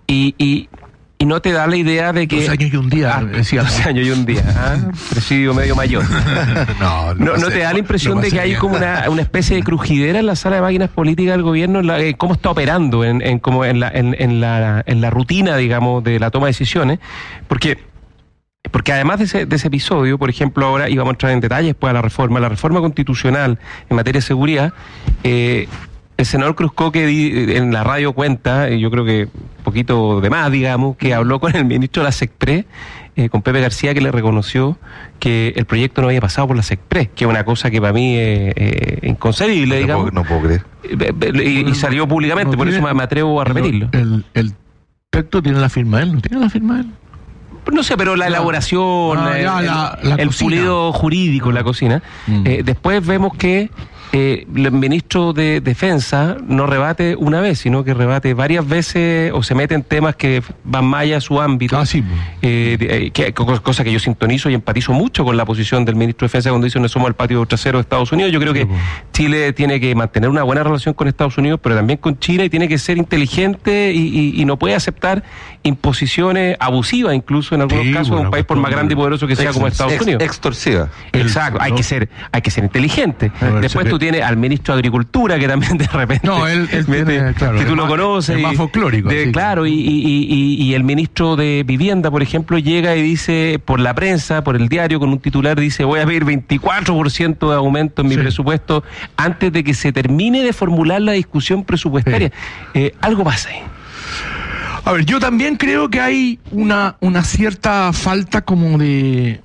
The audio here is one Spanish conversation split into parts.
Y no te da la idea de que... 2 años y un día, decía. 2 años y un día, presidio medio mayor. No te da la impresión de que hay como una especie de crujidera en la sala de máquinas políticas del gobierno, cómo está operando en la rutina, digamos, de la toma de decisiones, porque además de ese episodio, por ejemplo, ahora, y vamos a entrar en detalles después a la reforma constitucional en materia de seguridad, el senador Cruzco, que en la radio cuenta, yo creo que un poquito de más, digamos, que habló con el ministro de la SECPRES, con Pepe García, que le reconoció que el proyecto no había pasado por la SECPRES, que es una cosa que para mí es inconcebible, digamos. No puedo creer. Y salió públicamente, por eso me atrevo a repetirlo. El texto tiene la firma de él, ¿no tiene la firma de él? No sé, pero la elaboración, el pulido jurídico, la cocina. Después vemos que el ministro de Defensa no rebate una vez, sino que rebate varias veces o se mete en temas que van más allá de su ámbito. Cosa que yo sintonizo y empatizo mucho con la posición del ministro de Defensa cuando dice no somos el patio trasero de Estados Unidos. Yo creo que Chile tiene que mantener una buena relación con Estados Unidos, pero también con China, y tiene que ser inteligente y no puede aceptar imposiciones abusivas, incluso en algunos casos, de un país por más grande y poderoso que sea como Estados Unidos. Extorsiva. Exacto, hay que ser inteligente. Después tú tienes al ministro de Agricultura, que también de repente él tiene, que tú lo conoces, es más folclórico, claro, y el ministro de Vivienda, por ejemplo, llega y dice por la prensa, por el diario, con un titular, dice voy a pedir 24% de aumento en mi presupuesto antes de que se termine de formular la discusión presupuestaria. Algo pasa ahí. A ver, yo también creo que hay una cierta falta como de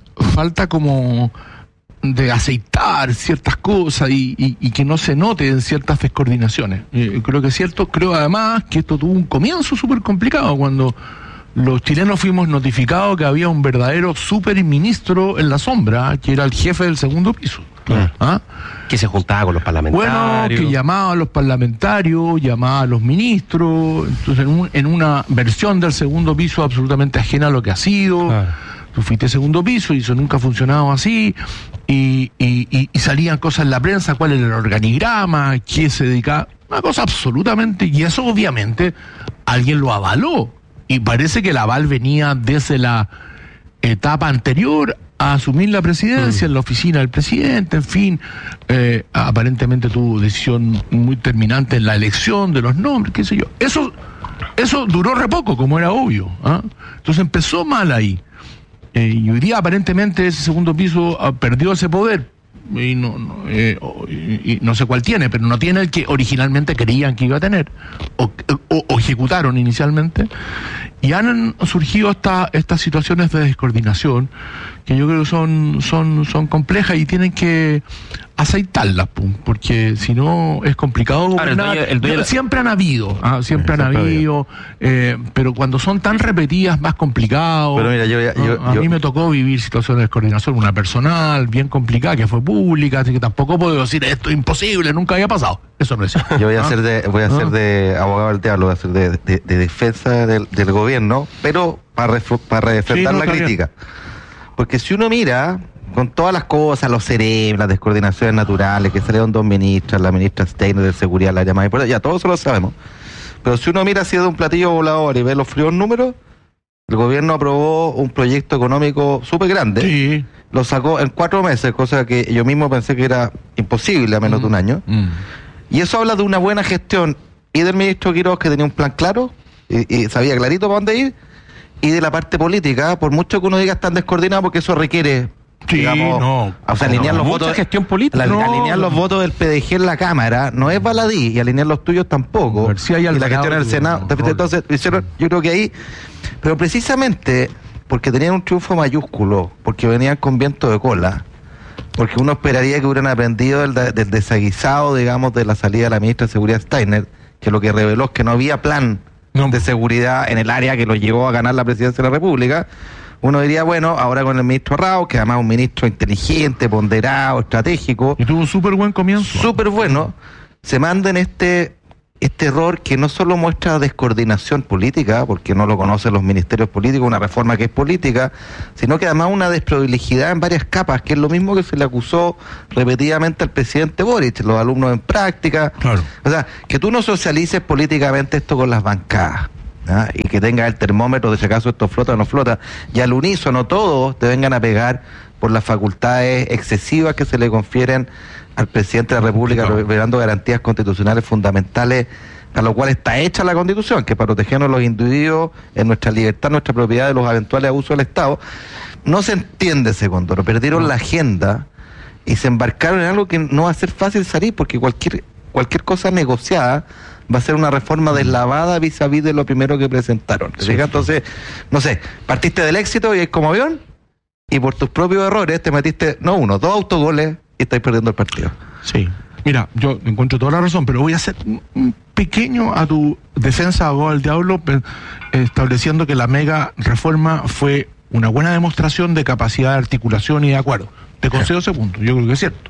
aceitar ciertas cosas y que no se note en ciertas descoordinaciones. Creo que es cierto. Creo además que esto tuvo un comienzo súper complicado cuando los chilenos fuimos notificados que había un verdadero superministro en la sombra, que era el jefe del segundo piso. Que se juntaba con los parlamentarios. Bueno, que llamaba a los parlamentarios, llamaba a los ministros. Entonces, en una versión del segundo piso absolutamente ajena a lo que ha sido. Tú fuiste segundo piso y eso nunca ha funcionado así. Y salían cosas en la prensa, cuál era el organigrama, qué se dedicaba. Una cosa absolutamente. Y eso, obviamente, alguien lo avaló. Y parece que el aval venía desde la etapa anterior a asumir la presidencia, en la oficina del presidente, en fin, aparentemente tuvo decisión muy terminante en la elección de los nombres, qué sé yo. Eso duró re poco, como era obvio. Entonces empezó mal ahí. Y hoy día aparentemente ese segundo piso perdió ese poder. Y no sé cuál tiene, pero no tiene el que originalmente creían que iba a tener o ejecutaron inicialmente, y han surgido estas situaciones de descoordinación que yo creo que son complejas y tienen que aceitarlas, porque si no es complicado gobernar. Siempre han habido, pero cuando son tan repetidas, más complicado. Pero mira, a mí me tocó vivir situaciones de descoordinación, una personal bien complicada que fue pública, así que tampoco puedo decir esto es imposible, nunca había pasado. Eso no es cierto. Yo voy a ser de abogado del diablo, voy a ser de defensa del gobierno, pero para refrendar la crítica. Porque si uno mira con todas las cosas, los cerebros, las descoordinaciones naturales, que salieron 2 ministras, la ministra Steiner de Seguridad, la llamada importante, ya todos eso lo sabemos. Pero si uno mira así de un platillo volador y ve los fríos números, el gobierno aprobó un proyecto económico súper grande. Sí. Lo sacó en 4 meses, cosa que yo mismo pensé que era imposible a menos de un año. Y eso habla de una buena gestión y del ministro Quiroz, que tenía un plan claro y sabía clarito para dónde ir, y de la parte política, por mucho que uno diga están descoordinados, porque eso requiere, alinear los votos, gestión política. Alinear los votos del PDG en la Cámara no es baladí, y alinear los tuyos tampoco. Si hay y la gestión en el Senado. Entonces, yo creo que ahí, pero precisamente porque tenían un triunfo mayúsculo, porque venían con viento de cola, porque uno esperaría que hubieran aprendido del desaguisado, digamos, de la salida de la ministra de Seguridad Steiner, que lo que reveló es que no había plan de seguridad en el área que lo llevó a ganar la presidencia de la República. Uno diría, bueno, ahora con el ministro Rao, que además es un ministro inteligente, ponderado, estratégico. Y tuvo un súper buen comienzo. Súper bueno. Se manda en este error que no solo muestra descoordinación política, porque no lo conocen los ministerios políticos, una reforma que es política, sino que además una desprolijidad en varias capas, que es lo mismo que se le acusó repetidamente al presidente Boric, los alumnos en práctica. Claro. O sea, que tú no socialices políticamente esto con las bancadas. y que tenga el termómetro de si acaso esto flota o no flota, y al unísono todos te vengan a pegar por las facultades excesivas que se le confieren al presidente de la República, revelando garantías constitucionales fundamentales a lo cual está hecha la Constitución, que es para protegernos los individuos, en nuestra libertad, nuestra propiedad de los eventuales abusos del Estado. No se entiende ese Condoro, perdieron la agenda y se embarcaron en algo que no va a ser fácil salir, porque cualquier cosa negociada va a ser una reforma deslavada vis-a-vis de lo primero que presentaron. Entonces, no sé, partiste del éxito y es como avión, y por tus propios errores te metiste, no uno, 2 autogoles y estáis perdiendo el partido. Sí. Mira, yo encuentro toda la razón, pero voy a hacer un pequeño a tu defensa, abogado del diablo, estableciendo que la mega reforma fue una buena demostración de capacidad de articulación y de acuerdo. Te concedo ese punto, yo creo que es cierto.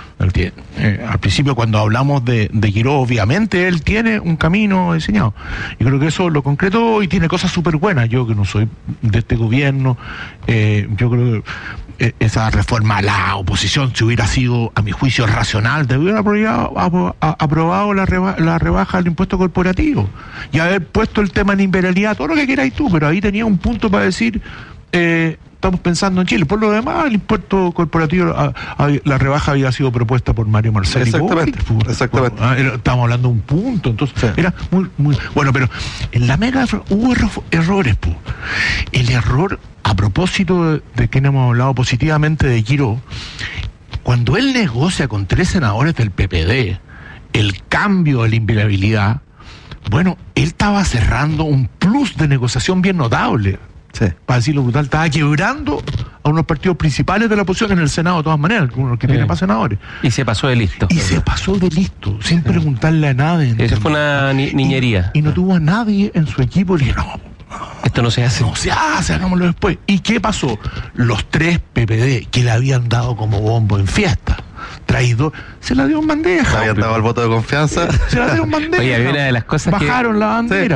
Al principio, cuando hablamos de Guiró, obviamente él tiene un camino diseñado. Y creo que eso lo concretó y tiene cosas súper buenas. Yo, que no soy de este gobierno, yo creo que esa reforma, la oposición, si hubiera sido, a mi juicio, racional, debiera haber aprobado la rebaja del impuesto corporativo y haber puesto el tema de imperialidad, todo lo que queráis tú, pero ahí tenía un punto para decir... estamos pensando en Chile. Por lo demás, el impuesto corporativo, la rebaja había sido propuesta por Mario Marcel. Exactamente. Estamos hablando de un punto, entonces era muy bueno, pero en la mega hubo errores. El error, a propósito de quien hemos hablado positivamente de Guiró, cuando él negocia con 3 senadores del PPD el cambio de la inviolabilidad, bueno, él estaba cerrando un plus de negociación bien notable. Sí. Para decirlo brutal, estaba quebrando a unos partidos principales de la oposición en el Senado, de todas maneras, algunos que tienen para senadores. Y se pasó de listo. Sin preguntarle a nadie. Esa fue una niñería. Y no tuvo a nadie en su equipo. Le dije, no, esto no se hace. No se hace, hagámoslo después. ¿Y qué pasó? Los 3 PPD que le habían dado como bombo en fiesta, traído, se la dio en bandeja. Se habían dado el voto de confianza. Se la dio en bandeja. Oye, había una de las cosas bajaron la bandera.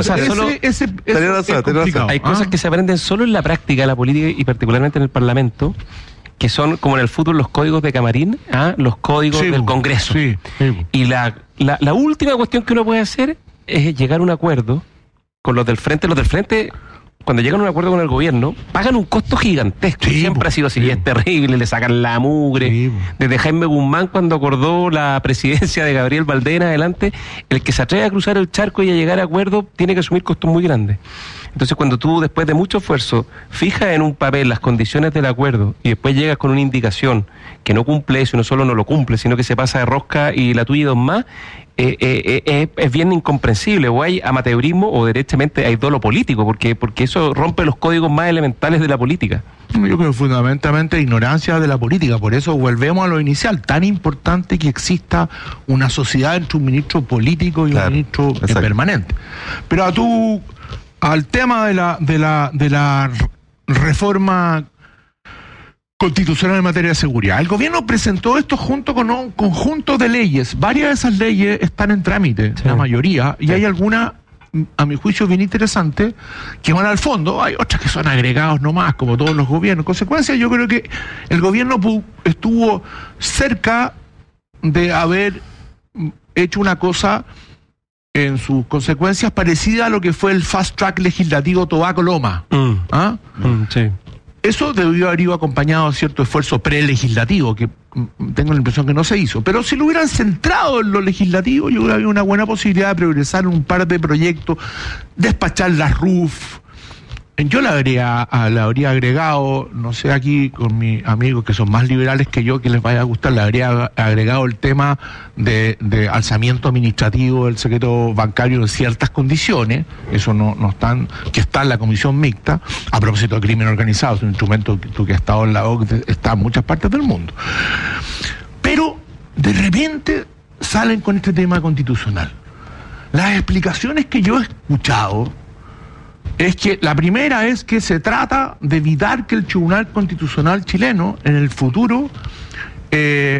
Hay cosas que se aprenden solo en la práctica de la política y particularmente en el Parlamento, que son como en el fútbol los códigos de camarín, los códigos del Congreso. Y la última cuestión que uno puede hacer es llegar a un acuerdo con los del frente. Los del frente, cuando llegan a un acuerdo con el gobierno, pagan un costo gigantesco. Siempre ha sido así, es terrible, le sacan la mugre. Desde Jaime Guzmán, cuando acordó la presidencia de Gabriel Valdés en adelante, el que se atreve a cruzar el charco y a llegar a acuerdo tiene que asumir costos muy grandes. Entonces, cuando tú, después de mucho esfuerzo, fijas en un papel las condiciones del acuerdo y después llegas con una indicación que no cumple eso, y no solo no lo cumple, sino que se pasa de rosca y la tuya y 2 más, es bien incomprensible. O hay amateurismo o derechamente hay dolo político, porque eso rompe los códigos más elementales de la política. Yo creo fundamentalmente ignorancia de la política. Por eso volvemos a lo inicial, tan importante que exista una sociedad entre un ministro político y un ministro permanente. Pero al tema de la reforma constitucional en materia de seguridad. El gobierno presentó esto junto con un conjunto de leyes. Varias de esas leyes están en trámite, la mayoría, y hay algunas, a mi juicio, bien interesantes, que van al fondo. Hay otras que son agregados nomás, como todos los gobiernos. En consecuencia, yo creo que el gobierno estuvo cerca de haber hecho una cosa en sus consecuencias parecida a lo que fue el fast track legislativo Tobacco Loma. Sí. Eso debió haber ido acompañado de cierto esfuerzo prelegislativo, que tengo la impresión que no se hizo. Pero si lo hubieran centrado en lo legislativo, yo creo que había una buena posibilidad de progresar en un par de proyectos, despachar las RUF. Yo le habría agregado, no sé, aquí con mis amigos que son más liberales que yo, que les vaya a gustar, le habría agregado el tema de alzamiento administrativo del secreto bancario en ciertas condiciones. Eso no que está en la comisión mixta. A propósito de crimen organizado, es un instrumento que ha estado en la OCDE, está en muchas partes del mundo. Pero de repente salen con este tema constitucional. Las explicaciones que yo he escuchado es que la primera es que se trata de evitar que el Tribunal Constitucional chileno en el futuro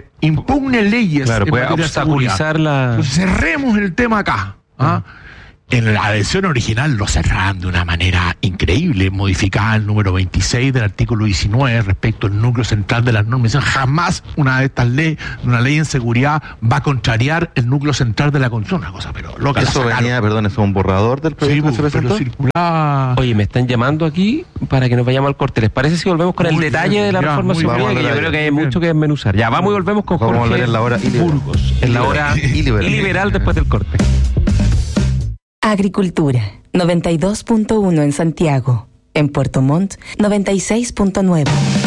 impugne leyes. Claro, puede obstaculizar la... Entonces, cerremos el tema acá. en la versión original lo cerraban de una manera increíble, modificaba el número 26 del artículo 19 respecto al núcleo central de las normas. Jamás una de estas leyes, una ley en seguridad, va a contrariar el núcleo central de la Constitución, una cosa, pero loca. Eso venía, perdón, es un borrador del proyecto que se presentó. Circulaba. Oye, me están llamando aquí para que nos vayamos al corte. ¿Les parece si volvemos con el detalle de la reforma seguridad? Que yo creo que hay mucho que desmenuzar. Ya, vamos y volvemos con Jorge Burgos, en la hora iliberal después del corte. Agricultura, 92.1 en Santiago. En Puerto Montt, 96.9.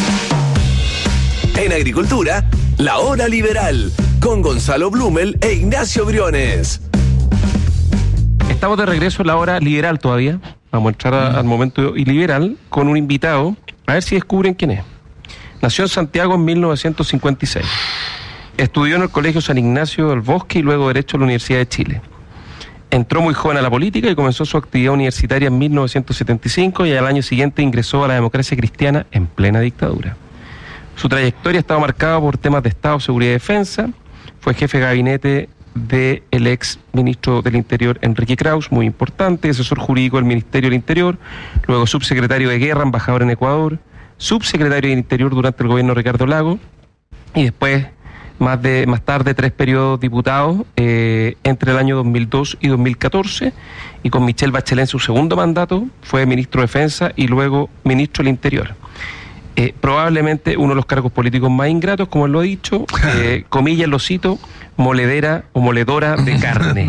En Agricultura, la hora liberal, con Gonzalo Blumel e Ignacio Briones. Estamos de regreso en la hora liberal todavía. Vamos a entrar al momento iliberal con un invitado, a ver si descubren quién es. Nació en Santiago en 1956. Estudió en el Colegio San Ignacio del Bosque y luego Derecho en la Universidad de Chile. Entró muy joven a la política y comenzó su actividad universitaria en 1975 y al año siguiente ingresó a la democracia cristiana en plena dictadura. Su trayectoria estaba marcada por temas de Estado, Seguridad y Defensa. Fue jefe de gabinete del ex ministro del Interior Enrique Kraus, muy importante, asesor jurídico del Ministerio del Interior, luego subsecretario de Guerra, embajador en Ecuador, subsecretario del Interior durante el gobierno de Ricardo Lagos y después, más tarde, 3 periodos diputados entre el año 2002 y 2014, y con Michelle Bachelet en su segundo mandato fue ministro de Defensa y luego ministro del Interior. Probablemente uno de los cargos políticos más ingratos, como él lo ha dicho, comillas, lo cito, moledera o moledora de carne.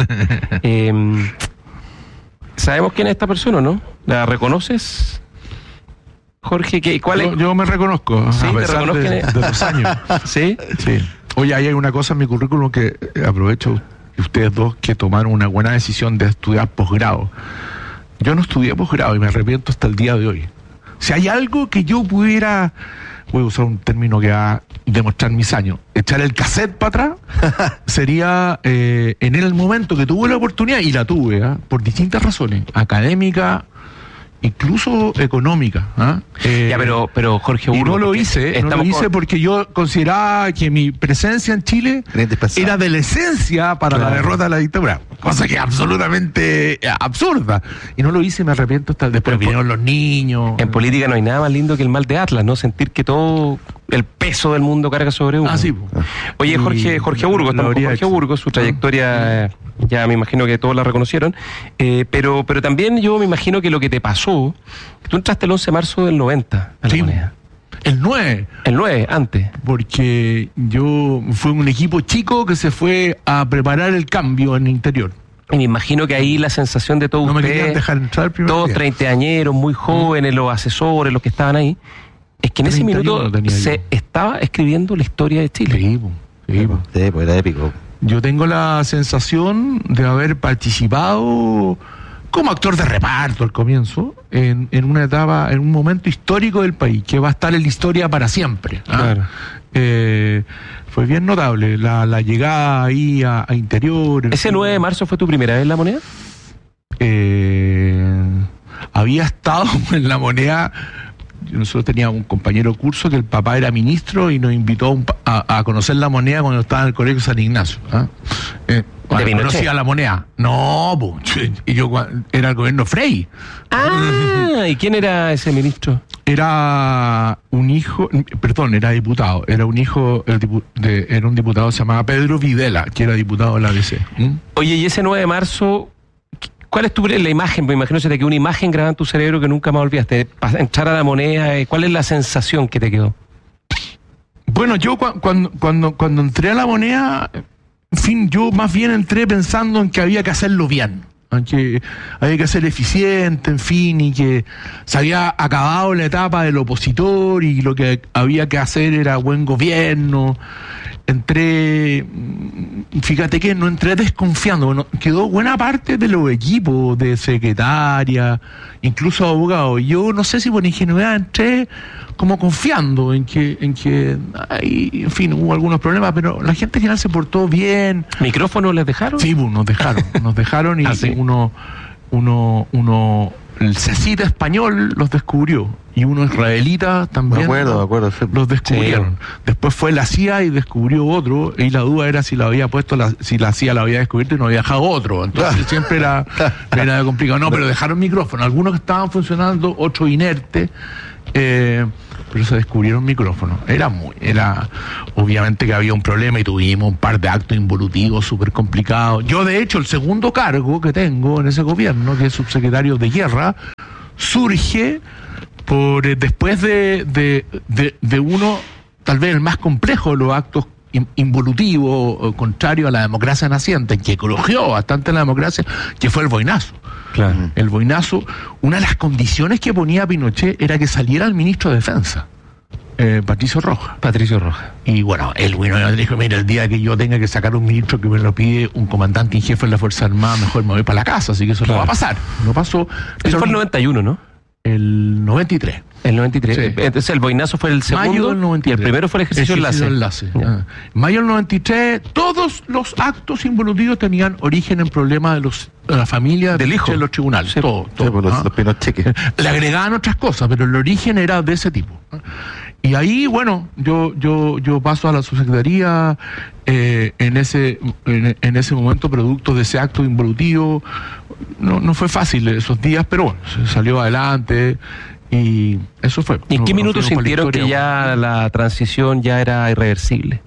¿Sabemos quién es esta persona, no? ¿La reconoces, Jorge? ¿Cuál es? Yo me reconozco, ¿sí? A pesar de los años. ¿Sí? Sí. Oye, hay una cosa en mi currículum que aprovecho de ustedes dos que tomaron una buena decisión de estudiar posgrado. Yo no estudié posgrado y me arrepiento hasta el día de hoy. Si hay algo que yo pudiera, voy a usar un término que va a demostrar mis años, echar el cassette para atrás, sería en el momento que tuve la oportunidad, y la tuve, por distintas razones, académica, incluso económica. Ya, pero Jorge Burgos, y no lo hice porque yo consideraba que mi presencia en Chile era de la esencia para la derrota de la dictadura, cosa que es absolutamente absurda, y no lo hice, me arrepiento hasta después. Vinieron los niños. En política no hay nada más lindo que el mal de Atlas, ¿no? Sentir que todo el peso del mundo carga sobre uno. Sí. Oye, Jorge Burgos, estamos con Jorge Burgos, su trayectoria ya me imagino que todos la reconocieron, pero también yo me imagino que lo que te pasó, tú entraste el 11 de marzo del 90 a la moneda. El 9. El 9, antes. Porque fue un equipo chico que se fue a preparar el cambio en el Interior. Y me imagino que ahí la sensación de todos ustedes, me querían dejar entrar el primer todos día. treintañeros, muy jóvenes, los asesores, los que estaban ahí, es que en ese minuto se estaba escribiendo la historia de Chile. Sí, pues era épico. Yo tengo la sensación de haber participado como actor de reparto al comienzo, en una etapa, en un momento histórico del país, que va a estar en la historia para siempre. Claro. Fue bien notable la llegada ahí a Interior. ¿Ese 9 de marzo fue tu primera vez en La Moneda? Había estado en La Moneda. Nosotros teníamos un compañero de curso que el papá era ministro y nos invitó a conocer La Moneda cuando estaba en el Colegio San Ignacio. ¿Conocía La Moneda? No, y yo era el gobierno Frey. ¿Y quién era ese ministro? Era un hijo, era diputado, era un hijo, era un diputado que se llamaba Pedro Videla, que era diputado de la DC. Oye, y ese 9 de marzo, ¿cuál es la imagen? Me imagino que se te quedó una imagen grabada en tu cerebro que nunca más olvidaste. Para entrar a La Moneda, ¿cuál es la sensación que te quedó? Bueno, yo cuando entré a La Moneda, en fin, yo más bien entré pensando en que había que hacerlo bien, que había que ser eficiente, en fin, y que se había acabado la etapa del opositor y lo que había que hacer era buen gobierno. Entré, fíjate que no entré desconfiando, bueno, quedó buena parte de los equipos de secretaria, incluso abogados. Yo no sé si por ingenuidad entré como confiando en que en fin, hubo algunos problemas, pero la gente en general se portó bien. ¿Micrófonos les dejaron? Sí, nos dejaron y ¿sí? uno el CECIT español los descubrió y uno israelita también me acuerdo, sí. Los descubrieron. Sí. Después fue la CIA y descubrió otro, y la duda era si la había puesto si la CIA la había descubierto y no había dejado otro. Entonces siempre era complicado. No, pero dejaron micrófono. Algunos que estaban funcionando, otros inertes, pero se descubrieron micrófonos. Era obviamente que había un problema y tuvimos un par de actos involutivos súper complicados. Yo, de hecho, el segundo cargo que tengo en ese gobierno, que es subsecretario de Guerra, surge después de uno, tal vez el más complejo de los actos involutivos, contrario a la democracia naciente, que elogió bastante la democracia, que fue el boinazo. Claro. El boinazo, una de las condiciones que ponía Pinochet era que saliera el ministro de Defensa, Patricio Rojas. Y bueno, el dijo, mira, el día que yo tenga que sacar un ministro que me lo pide un comandante en jefe de la Fuerza Armada, mejor me voy para la casa, así que eso no va a pasar. No pasó. Eso fue el 91, ¿no? El 93. El 93. Sí. Entonces el boinazo fue el segundo. Mayo del 93. Y el primero fue el ejercicio enlace. Mayo del 93, todos los actos involutivos tenían origen en problemas de la familia del hijo en los tribunales. Sí, todo. Los Pinochet. Le agregaban otras cosas, pero el origen era de ese tipo. Y ahí, bueno, yo paso a la subsecretaría en ese momento, producto de ese acto involutivo. No fue fácil esos días, pero bueno, se salió adelante y eso fue. ¿Y en qué minuto sintieron que ya la transición ya era irreversible?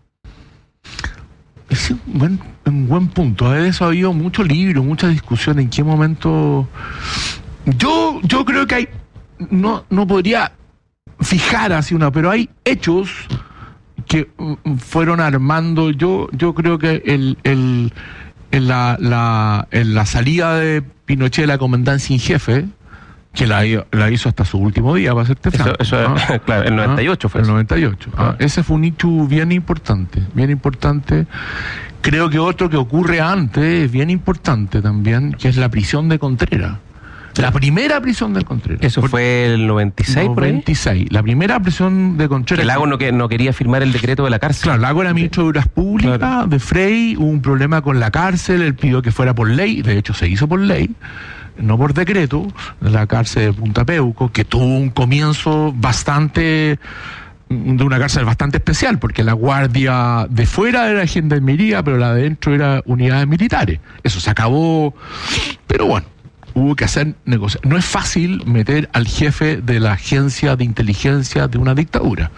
Es un buen punto. De eso ha habido mucho libro, mucha discusión. ¿En qué momento? Yo creo que hay, no podría fijar así pero hay hechos que fueron armando. Yo creo que en la salida de Pinochet de la comandancia en jefe, que la hizo hasta su último día, va a ser eso claro, el 98 fue el 98. Ese fue un hecho bien importante. Creo que otro que ocurre antes es bien importante también, que es la prisión de Contreras. La primera prisión de Contreras. Eso fue el 96, 96. La primera prisión de Contreras. El Lago no quería firmar el decreto de la cárcel. Claro, Lago era ministro de Obras Públicas, de Frey, hubo un problema con la cárcel, él pidió que fuera por ley, de hecho se hizo por ley, no por decreto, la cárcel de Punta Peuco, que tuvo un comienzo de una cárcel bastante especial, porque la guardia de fuera era gendarmería, pero la de dentro era unidades militares. Eso se acabó, pero bueno, hubo que hacer negocios. No es fácil meter al jefe de la agencia de inteligencia de una dictadura.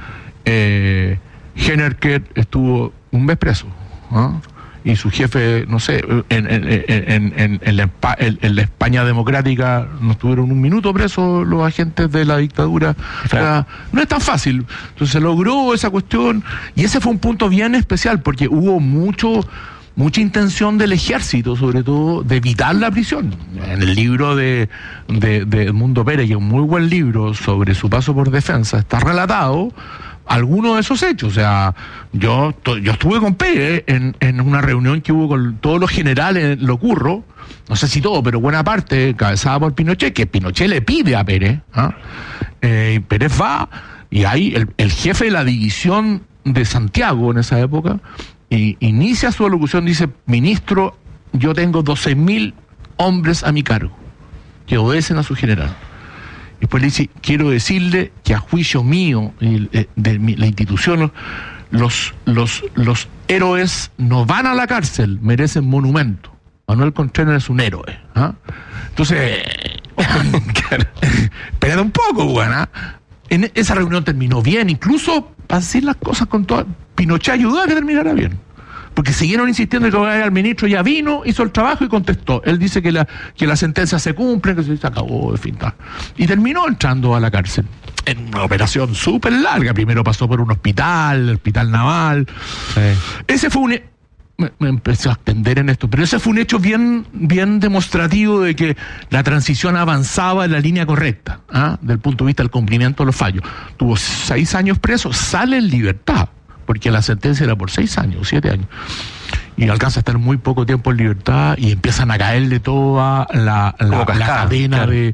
Hennerker estuvo un mes preso, y su jefe, no sé, en la España democrática no estuvieron un minuto presos los agentes de la dictadura. Claro. O sea, no es tan fácil. Entonces se logró esa cuestión, y ese fue un punto bien especial, porque hubo mucha intención del ejército, sobre todo, de evitar la prisión. En el libro de Edmundo Pérez, que es un muy buen libro sobre su paso por defensa, está relatado algunos de esos hechos. O sea, yo estuve con Pérez en una reunión que hubo con todos los generales en Locurro, no sé si todo, pero buena parte, encabezada por Pinochet, que Pinochet le pide a Pérez, y Pérez va, y ahí el jefe de la división de Santiago en esa época, y inicia su alocución, dice: ministro, yo tengo 12.000 hombres a mi cargo que obedecen a su general. Después le dice: quiero decirle que a juicio mío de la institución, los héroes no van a la cárcel, merecen monumento. Manuel Contreras es un héroe. Entonces, espérate un poco, buena. En esa reunión terminó bien, incluso para decir las cosas con toda. Pinochet ayudó a que terminara bien, porque siguieron insistiendo que el ministro ya vino, hizo el trabajo y contestó. Él dice que la sentencia se cumple, que se acabó, en fin, y terminó entrando a la cárcel en una operación súper larga. Primero pasó por un hospital, el hospital naval. Sí. Ese fue me empecé a extender en esto, pero ese fue un hecho bien demostrativo de que la transición avanzaba en la línea correcta, del punto de vista del cumplimiento de los fallos. Tuvo 6 años preso, sale en libertad, porque la sentencia era por 6 años, 7 años, y alcanza a estar muy poco tiempo en libertad, y empiezan a caerle toda la cadena, claro,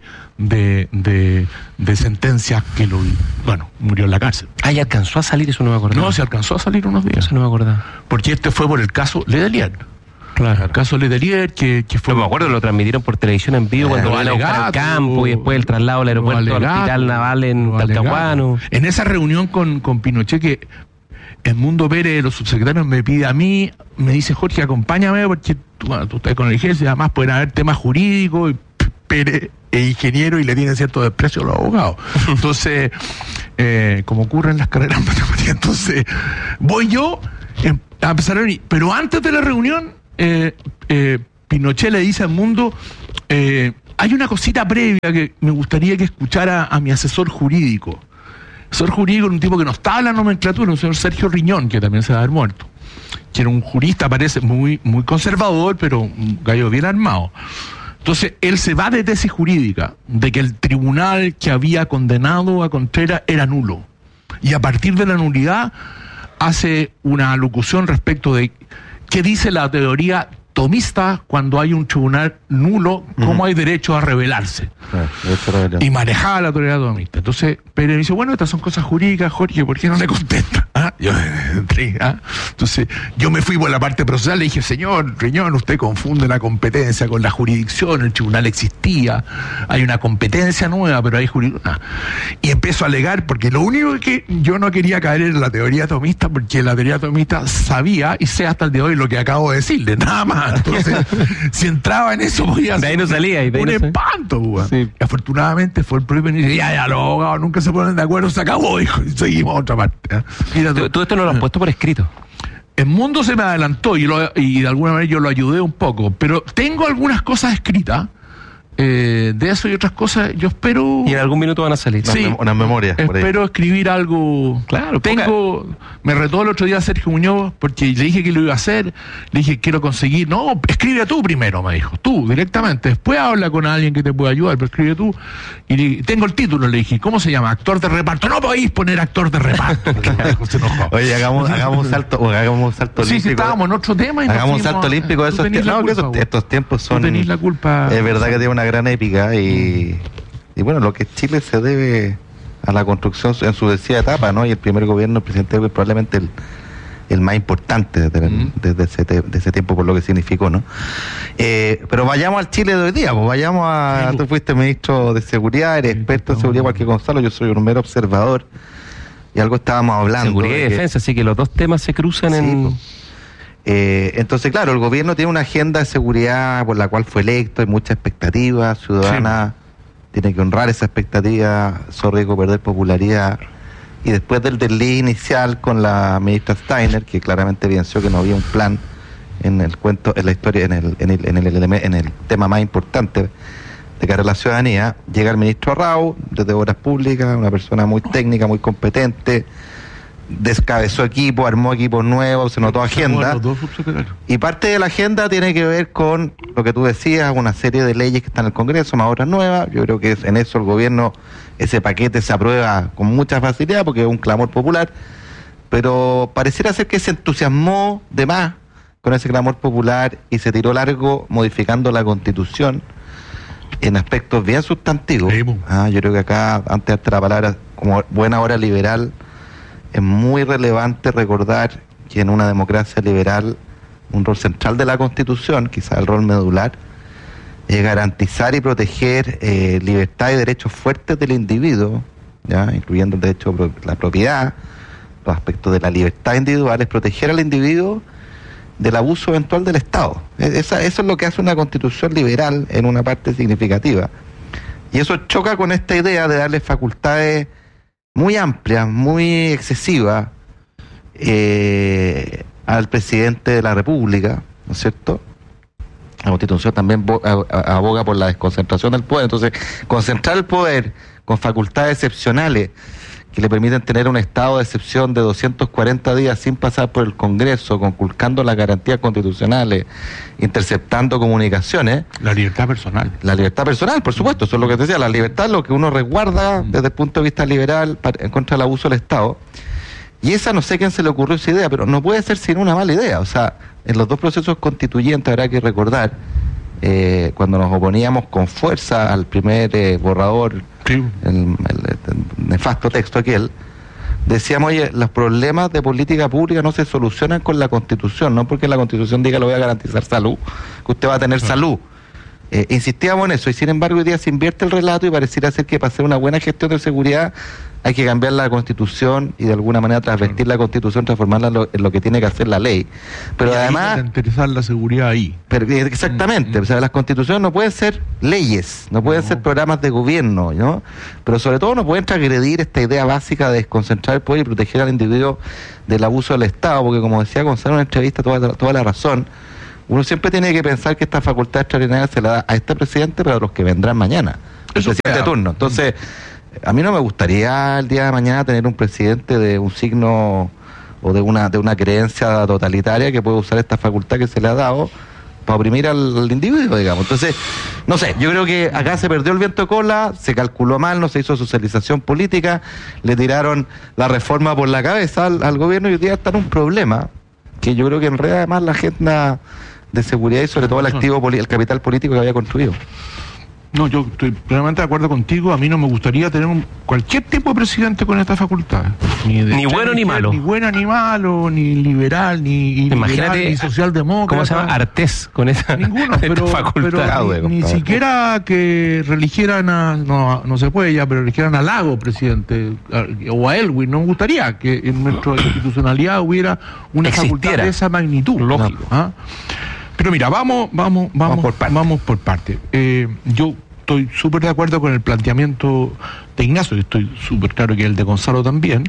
de sentencias que murió en la cárcel. ¿Y alcanzó a salir? Eso no me acordaba. No, se alcanzó a salir unos días. Eso no me acordaba. Porque fue por el caso Ledelier. Claro, el caso Letelier, que fue... No me acuerdo, lo transmitieron por televisión en vivo cuando lo iban a buscar al campo y después el traslado al aeropuerto al hospital naval en Talcahuano. En esa reunión con Pinochet, que Edmundo Pérez, los subsecretarios, me pide a mí, me dice: Jorge, acompáñame porque tú estás con el ejército y además pueden haber temas jurídicos, y Pérez es ingeniero y le tienen cierto desprecio a los abogados. Entonces, como ocurre en las carreras de matemáticas, entonces voy yo a empezar a reunir. Pero antes de la reunión, Pinochet le dice al mundo: hay una cosita previa que me gustaría que escuchara a mi asesor jurídico. Asesor jurídico era un tipo que no estaba en la nomenclatura, un señor Sergio Riñón, que también se va a haber muerto, que era un jurista, parece muy conservador, pero un gallo bien armado. Entonces él se va de tesis jurídica de que el tribunal que había condenado a Contreras era nulo, y a partir de la nulidad hace una alocución respecto de qué dice la teoría tomista cuando hay un tribunal nulo, cómo hay derecho a rebelarse. Y manejaba la teoría tomista. Entonces Pérez dice: bueno, estas son cosas jurídicas, Jorge, ¿por qué no le contesta? Yo entré, Entonces yo me fui por la parte procesal, le dije: señor Riñón, usted confunde la competencia con la jurisdicción, el tribunal existía, hay una competencia nueva, pero hay jurisdicción. Y empiezo a alegar, porque lo único que yo no quería caer en la teoría tomista, porque la teoría tomista sabía y sé hasta el de hoy lo que acabo de decirle, nada más. Entonces, si entraba en eso, podía ser un espanto, sí. Afortunadamente fue el propio ministro: ya, los abogados nunca se ponen de acuerdo, se acabó, dijo, y seguimos a otra parte. Mira, tú esto no lo has puesto por escrito. El mundo se me adelantó y de alguna manera yo lo ayudé un poco, pero tengo algunas cosas escritas. De eso y otras cosas, yo espero... Y en algún minuto van a salir. Sí, unas memorias. Espero escribir algo... Claro. Me retó el otro día Sergio Muñoz, porque le dije que lo iba a hacer, le dije: quiero conseguir... No, escribe tú primero, me dijo. Tú, directamente. Después habla con alguien que te pueda ayudar, pero escribe tú. Y tengo el título, le dije: ¿cómo se llama? Actor de reparto. No podéis poner actor de reparto. Se enojó. Oye, hagamos un salto olímpico. Sí, estábamos en otro tema. Hagamos un salto olímpico. Estos tiempos son... Tú tenés la culpa. Es verdad que tiene una gran épica y bueno, lo que Chile se debe a la construcción en su decía etapa, ¿no? Y el primer gobierno, el presidente es probablemente el más importante desde ese tiempo, por lo que significó, ¿no? Pero vayamos al Chile de hoy día, pues vayamos a... Tú fuiste ministro de Seguridad, eres experto en seguridad igual que Gonzalo, yo soy un mero observador y algo estábamos hablando. Seguridad y defensa, así que los dos temas se cruzan en... Entonces, claro, el gobierno tiene una agenda de seguridad por la cual fue electo, hay mucha expectativa ciudadana, tiene que honrar esa expectativa, riesgo perder popularidad. Y después del desliz inicial con la ministra Steiner, que claramente evidenció que no había un plan en el cuento, en la historia, en el tema más importante de cara a la ciudadanía, llega el ministro Rao, desde Obras Públicas, una persona muy técnica, muy competente, descabezó equipo, armó equipos nuevos, se notó agenda. Y parte de la agenda tiene que ver con lo que tú decías, una serie de leyes que están en el Congreso, más otras nuevas. Yo creo que en eso el gobierno, ese paquete se aprueba con mucha facilidad porque es un clamor popular, pero pareciera ser que se entusiasmó de más con ese clamor popular y se tiró largo modificando la Constitución en aspectos bien sustantivos. Yo creo que acá, antes de la palabra, como buena hora liberal, es muy relevante recordar que en una democracia liberal un rol central de la Constitución, quizás el rol medular, es garantizar y proteger libertad y derechos fuertes del individuo, ¿ya? Incluyendo el derecho a la propiedad, los aspectos de la libertad individual, es proteger al individuo del abuso eventual del Estado. Eso es lo que hace una Constitución liberal en una parte significativa. Y eso choca con esta idea de darle facultades muy amplia, muy excesiva al presidente de la República, ¿no es cierto? La Constitución también aboga por la desconcentración del poder. Entonces, concentrar el poder con facultades excepcionales que le permiten tener un estado de excepción de 240 días sin pasar por el Congreso, conculcando las garantías constitucionales, interceptando comunicaciones. La libertad personal. La libertad personal, por supuesto, eso es lo que te decía, la libertad es lo que uno resguarda desde el punto de vista liberal en contra del abuso del Estado. Y esa, no sé a quién se le ocurrió esa idea, pero no puede ser sin una mala idea. O sea, en los dos procesos constituyentes habrá que recordar, cuando nos oponíamos con fuerza al primer borrador, el nefasto texto aquel, decíamos, oye, los problemas de política pública no se solucionan con la Constitución, no porque la Constitución diga le voy a garantizar salud, que usted va a tener salud. Insistíamos en eso, y sin embargo hoy día se invierte el relato y pareciera ser que para hacer una buena gestión de seguridad hay que cambiar la Constitución y de alguna manera transvestir la Constitución, transformarla en lo que tiene que hacer la ley. Pero además... interesar la seguridad ahí. Pero, exactamente, o sea, las Constituciones no pueden ser leyes, no pueden ser programas de gobierno, ¿no? Pero sobre todo no pueden transgredir esta idea básica de desconcentrar el poder y proteger al individuo del abuso del Estado, porque como decía Gonzalo en una entrevista, toda la razón. Uno siempre tiene que pensar que esta facultad extraordinaria se la da a este presidente, pero a los que vendrán mañana, el presidente de turno. Entonces, a mí no me gustaría el día de mañana tener un presidente de un signo o de una creencia totalitaria que puede usar esta facultad que se le ha dado para oprimir al individuo, digamos. Entonces, no sé, yo creo que acá se perdió el viento de cola, se calculó mal, no se hizo socialización política, le tiraron la reforma por la cabeza al gobierno y hoy día está en un problema que yo creo que enreda además la agenda de seguridad y sobre todo el capital político que había construido. No, yo estoy plenamente de acuerdo contigo. A mí no me gustaría tener cualquier tipo de presidente con esta facultad. Ni bueno ni malo. Ni bueno ni malo, ni liberal, ni socialdemócrata. ¿Cómo se llama? Artés con esa facultad. Pero ni siquiera que religieran no se puede ya, pero eligieran a Lago presidente, o a Elwin. No me gustaría que en nuestra institucionalidad hubiera una facultad de esa magnitud. Lógico. ¿Ah? Pero mira, vamos por parte. Yo estoy súper de acuerdo con el planteamiento de Ignacio, y estoy súper claro que el de Gonzalo también.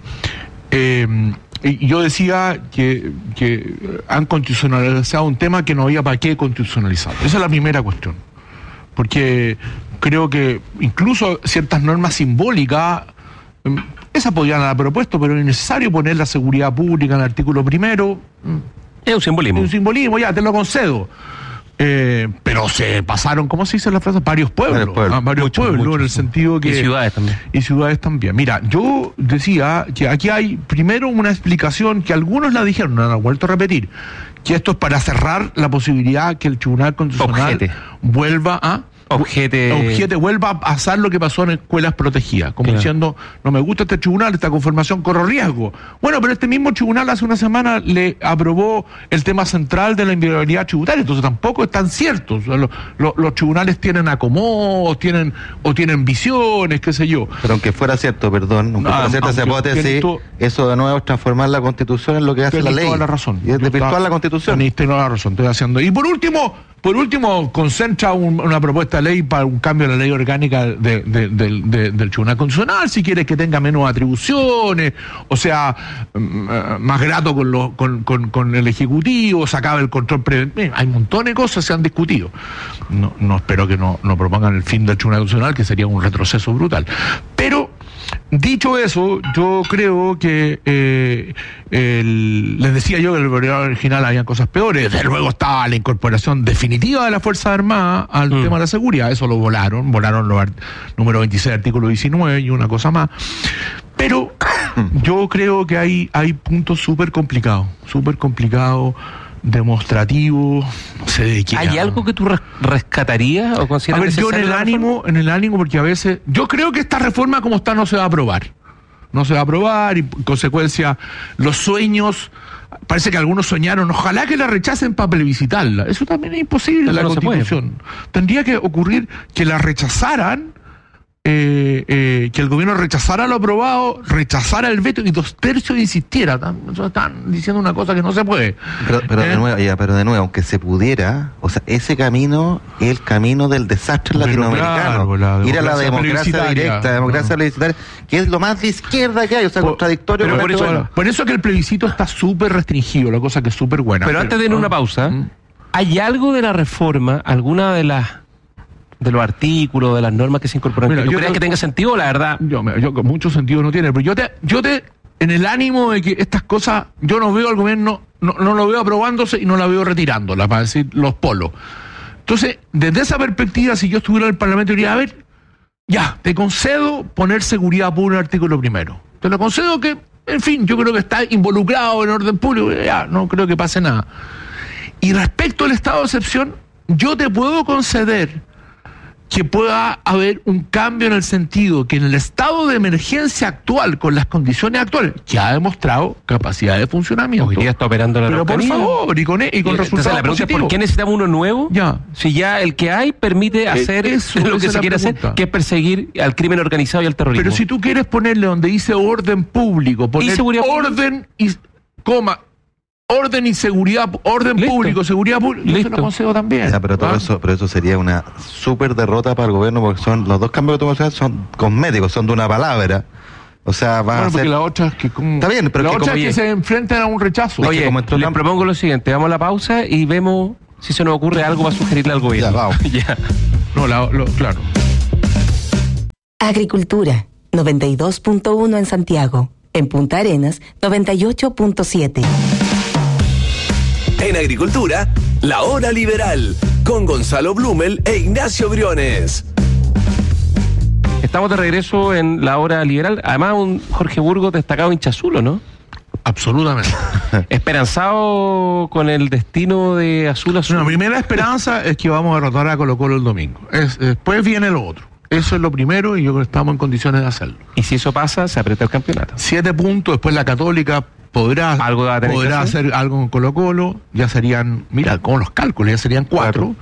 Y yo decía que han constitucionalizado un tema que no había para qué constitucionalizar. Esa es la primera cuestión. Porque creo que incluso ciertas normas simbólicas, esas podrían haber propuesto, pero es necesario poner la seguridad pública en el artículo primero. Es un simbolismo. Es un simbolismo, ya, te lo concedo. Pero se pasaron, ¿cómo se dice la frase? Varios pueblos. Varios pueblos, en el sentido que... Y ciudades también. Mira, yo decía que aquí hay primero una explicación que algunos la dijeron, no la han vuelto a repetir, que esto es para cerrar la posibilidad que el Tribunal Constitucional vuelva a... vuelva a pasar lo que pasó en escuelas protegidas, como diciendo, no me gusta este tribunal, esta conformación corre riesgo. Bueno, pero este mismo tribunal hace una semana le aprobó el tema central de la individualidad tributaria, entonces tampoco es tan cierto. O sea, los tribunales tienen acomodos, tienen visiones, qué sé yo. Pero aunque fuera cierto, aunque fuera cierta esa hipótesis, eso de nuevo es transformar la Constitución en lo que hace la ley. Toda la razón. Y es desvirtuar la Constitución. Tenés toda la razón, estoy haciendo. Y por último, concentra una propuesta de ley para un cambio en la ley orgánica del Tribunal Constitucional, si quieres que tenga menos atribuciones, o sea, más grato con el Ejecutivo, se acaba el control preventivo. Hay montones de cosas que se han discutido. No espero que no propongan el fin del Tribunal Constitucional, que sería un retroceso brutal. Pero, dicho eso, yo creo que les decía yo que en el programa original habían cosas peores. Desde luego estaba la incorporación definitiva de las Fuerzas Armadas al tema de la seguridad. Eso lo volaron los número 26, artículo 19 y una cosa más. Pero yo creo que hay puntos súper complicados, demostrativos, no sé de qué. ¿Hay algo que tú rescatarías o consideras? A ver, yo en el ánimo, porque a veces, yo creo que esta reforma como está no se va a aprobar. No se va a aprobar y en consecuencia los sueños, parece que algunos soñaron, ojalá que la rechacen para plebiscitarla. Eso también es imposible en la Constitución. Tendría que ocurrir que la rechazaran, que el gobierno rechazara lo aprobado, rechazara el veto y 2/3 insistiera. Están diciendo una cosa que no se puede. Pero de nuevo, aunque se pudiera, o sea, ese camino es el camino del desastre latinoamericano. Claro, ir a la democracia directa, la democracia plebiscitaria, que es lo más de izquierda que hay, o sea, contradictorio. Por eso que el plebiscito está súper restringido, la cosa que es súper buena. Pero antes de ir a una pausa, ¿hay algo de la reforma, alguna de los artículos, de las normas que se incorporan? Mira, ¿Tú crees que tenga sentido, la verdad? Yo mucho sentido no tiene, pero yo te en el ánimo de que estas cosas, yo no veo al gobierno, no lo veo aprobándose y no la veo retirándola, para decir los polos. Entonces, desde esa perspectiva, si yo estuviera en el Parlamento, diría, a ver, ya, te concedo poner seguridad pública en el artículo primero. Te lo concedo que, en fin, yo creo que está involucrado en orden público, ya, no creo que pase nada. Y respecto al estado de excepción, yo te puedo conceder que pueda haber un cambio en el sentido que en el estado de emergencia actual, con las condiciones actuales, que ha demostrado capacidad de funcionamiento. Hoy día está operando la Pero por favor, y con resultados entonces la pregunta es, ¿por qué necesitamos uno nuevo? Ya. Si ya el que hay permite hacer lo que se quiere hacer, que es perseguir al crimen organizado y al terrorismo. Pero si tú quieres ponerle donde dice orden público, poner orden y coma, orden y seguridad, orden público, seguridad pública, yo se lo concedo también. Ya, pero eso sería una súper derrota para el gobierno, porque son los dos cambios que tú mencionas son cosméticos, son de una palabra. O sea, va a ser... porque la otra es que Está bien, pero la otra es que se enfrentan a un rechazo. Oye, les propongo lo siguiente, vamos a la pausa y vemos si se nos ocurre algo para sugerirle al gobierno. Ya, vamos. Ya. Claro. Agricultura, 92.1 en Santiago. En Punta Arenas, 98.7. En Agricultura, La Hora Liberal, con Gonzalo Blumel e Ignacio Briones. Estamos de regreso en La Hora Liberal. Además, un Jorge Burgos destacado hinchazulo, ¿no? Absolutamente. Esperanzado con el destino de Azul. La primera esperanza es que vamos a derrotar a Colo-Colo el domingo. Después viene lo otro. Eso es lo primero y yo creo que estamos en condiciones de hacerlo. Y si eso pasa, se aprieta el campeonato. 7 puntos, después la Católica podrá hacer algo con Colo-Colo, ya serían, mira, con los cálculos, ya serían 4.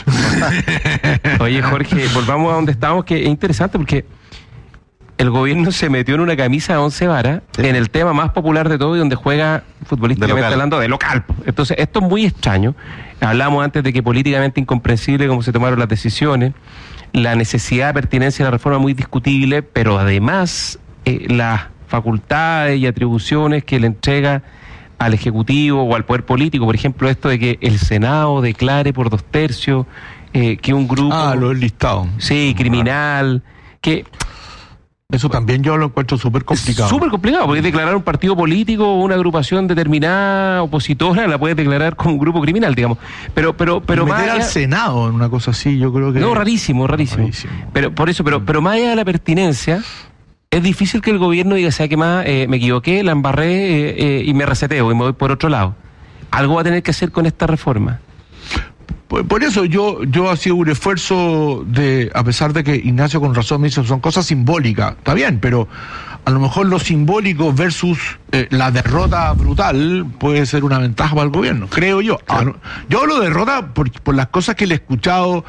Oye, Jorge, volvamos a donde estábamos, que es interesante porque el gobierno se metió en una camisa de 11 varas, en el tema más popular de todo y donde juega futbolísticamente hablando de local. Entonces, esto es muy extraño. Hablamos antes de que políticamente incomprensible cómo se tomaron las decisiones, la necesidad de pertinencia de la reforma muy discutible, pero además las facultades y atribuciones que le entrega al Ejecutivo o al Poder Político, por ejemplo, esto de que el Senado declare por 2/3 que un grupo... lo he listado. Sí, criminal, que... Eso también yo lo encuentro súper complicado. Súper complicado, porque declarar un partido político o una agrupación determinada opositora la puedes declarar como un grupo criminal, digamos. Pero meter más allá, al Senado en una cosa así, yo creo que... No, rarísimo. Pero por eso, pero más allá de la pertinencia, es difícil que el gobierno diga, ¿sabes qué más? Me equivoqué, la embarré y me reseteo y me voy por otro lado. Algo va a tener que hacer con esta reforma. Por eso yo hacía un esfuerzo de, a pesar de que Ignacio con razón me dice, son cosas simbólicas, está bien, pero a lo mejor lo simbólico versus la derrota brutal puede ser una ventaja para el gobierno, creo yo. Claro. Yo hablo de derrota por las cosas que le he escuchado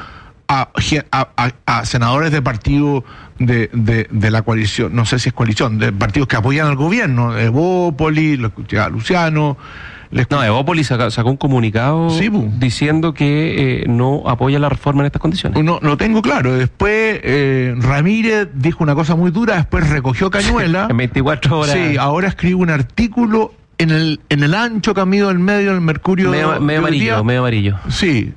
a senadores de partido de la coalición, no sé si es coalición, de partidos que apoyan al gobierno, Evópolis, lo escuché a Luciano. Evópolis sacó un comunicado diciendo que no apoya la reforma en estas condiciones. No, lo tengo claro. Después Ramírez dijo una cosa muy dura, después recogió cañuela. En 24 horas. Sí, ahora escribe un artículo en el ancho camino del medio del Mercurio. Medio amarillo. Sí,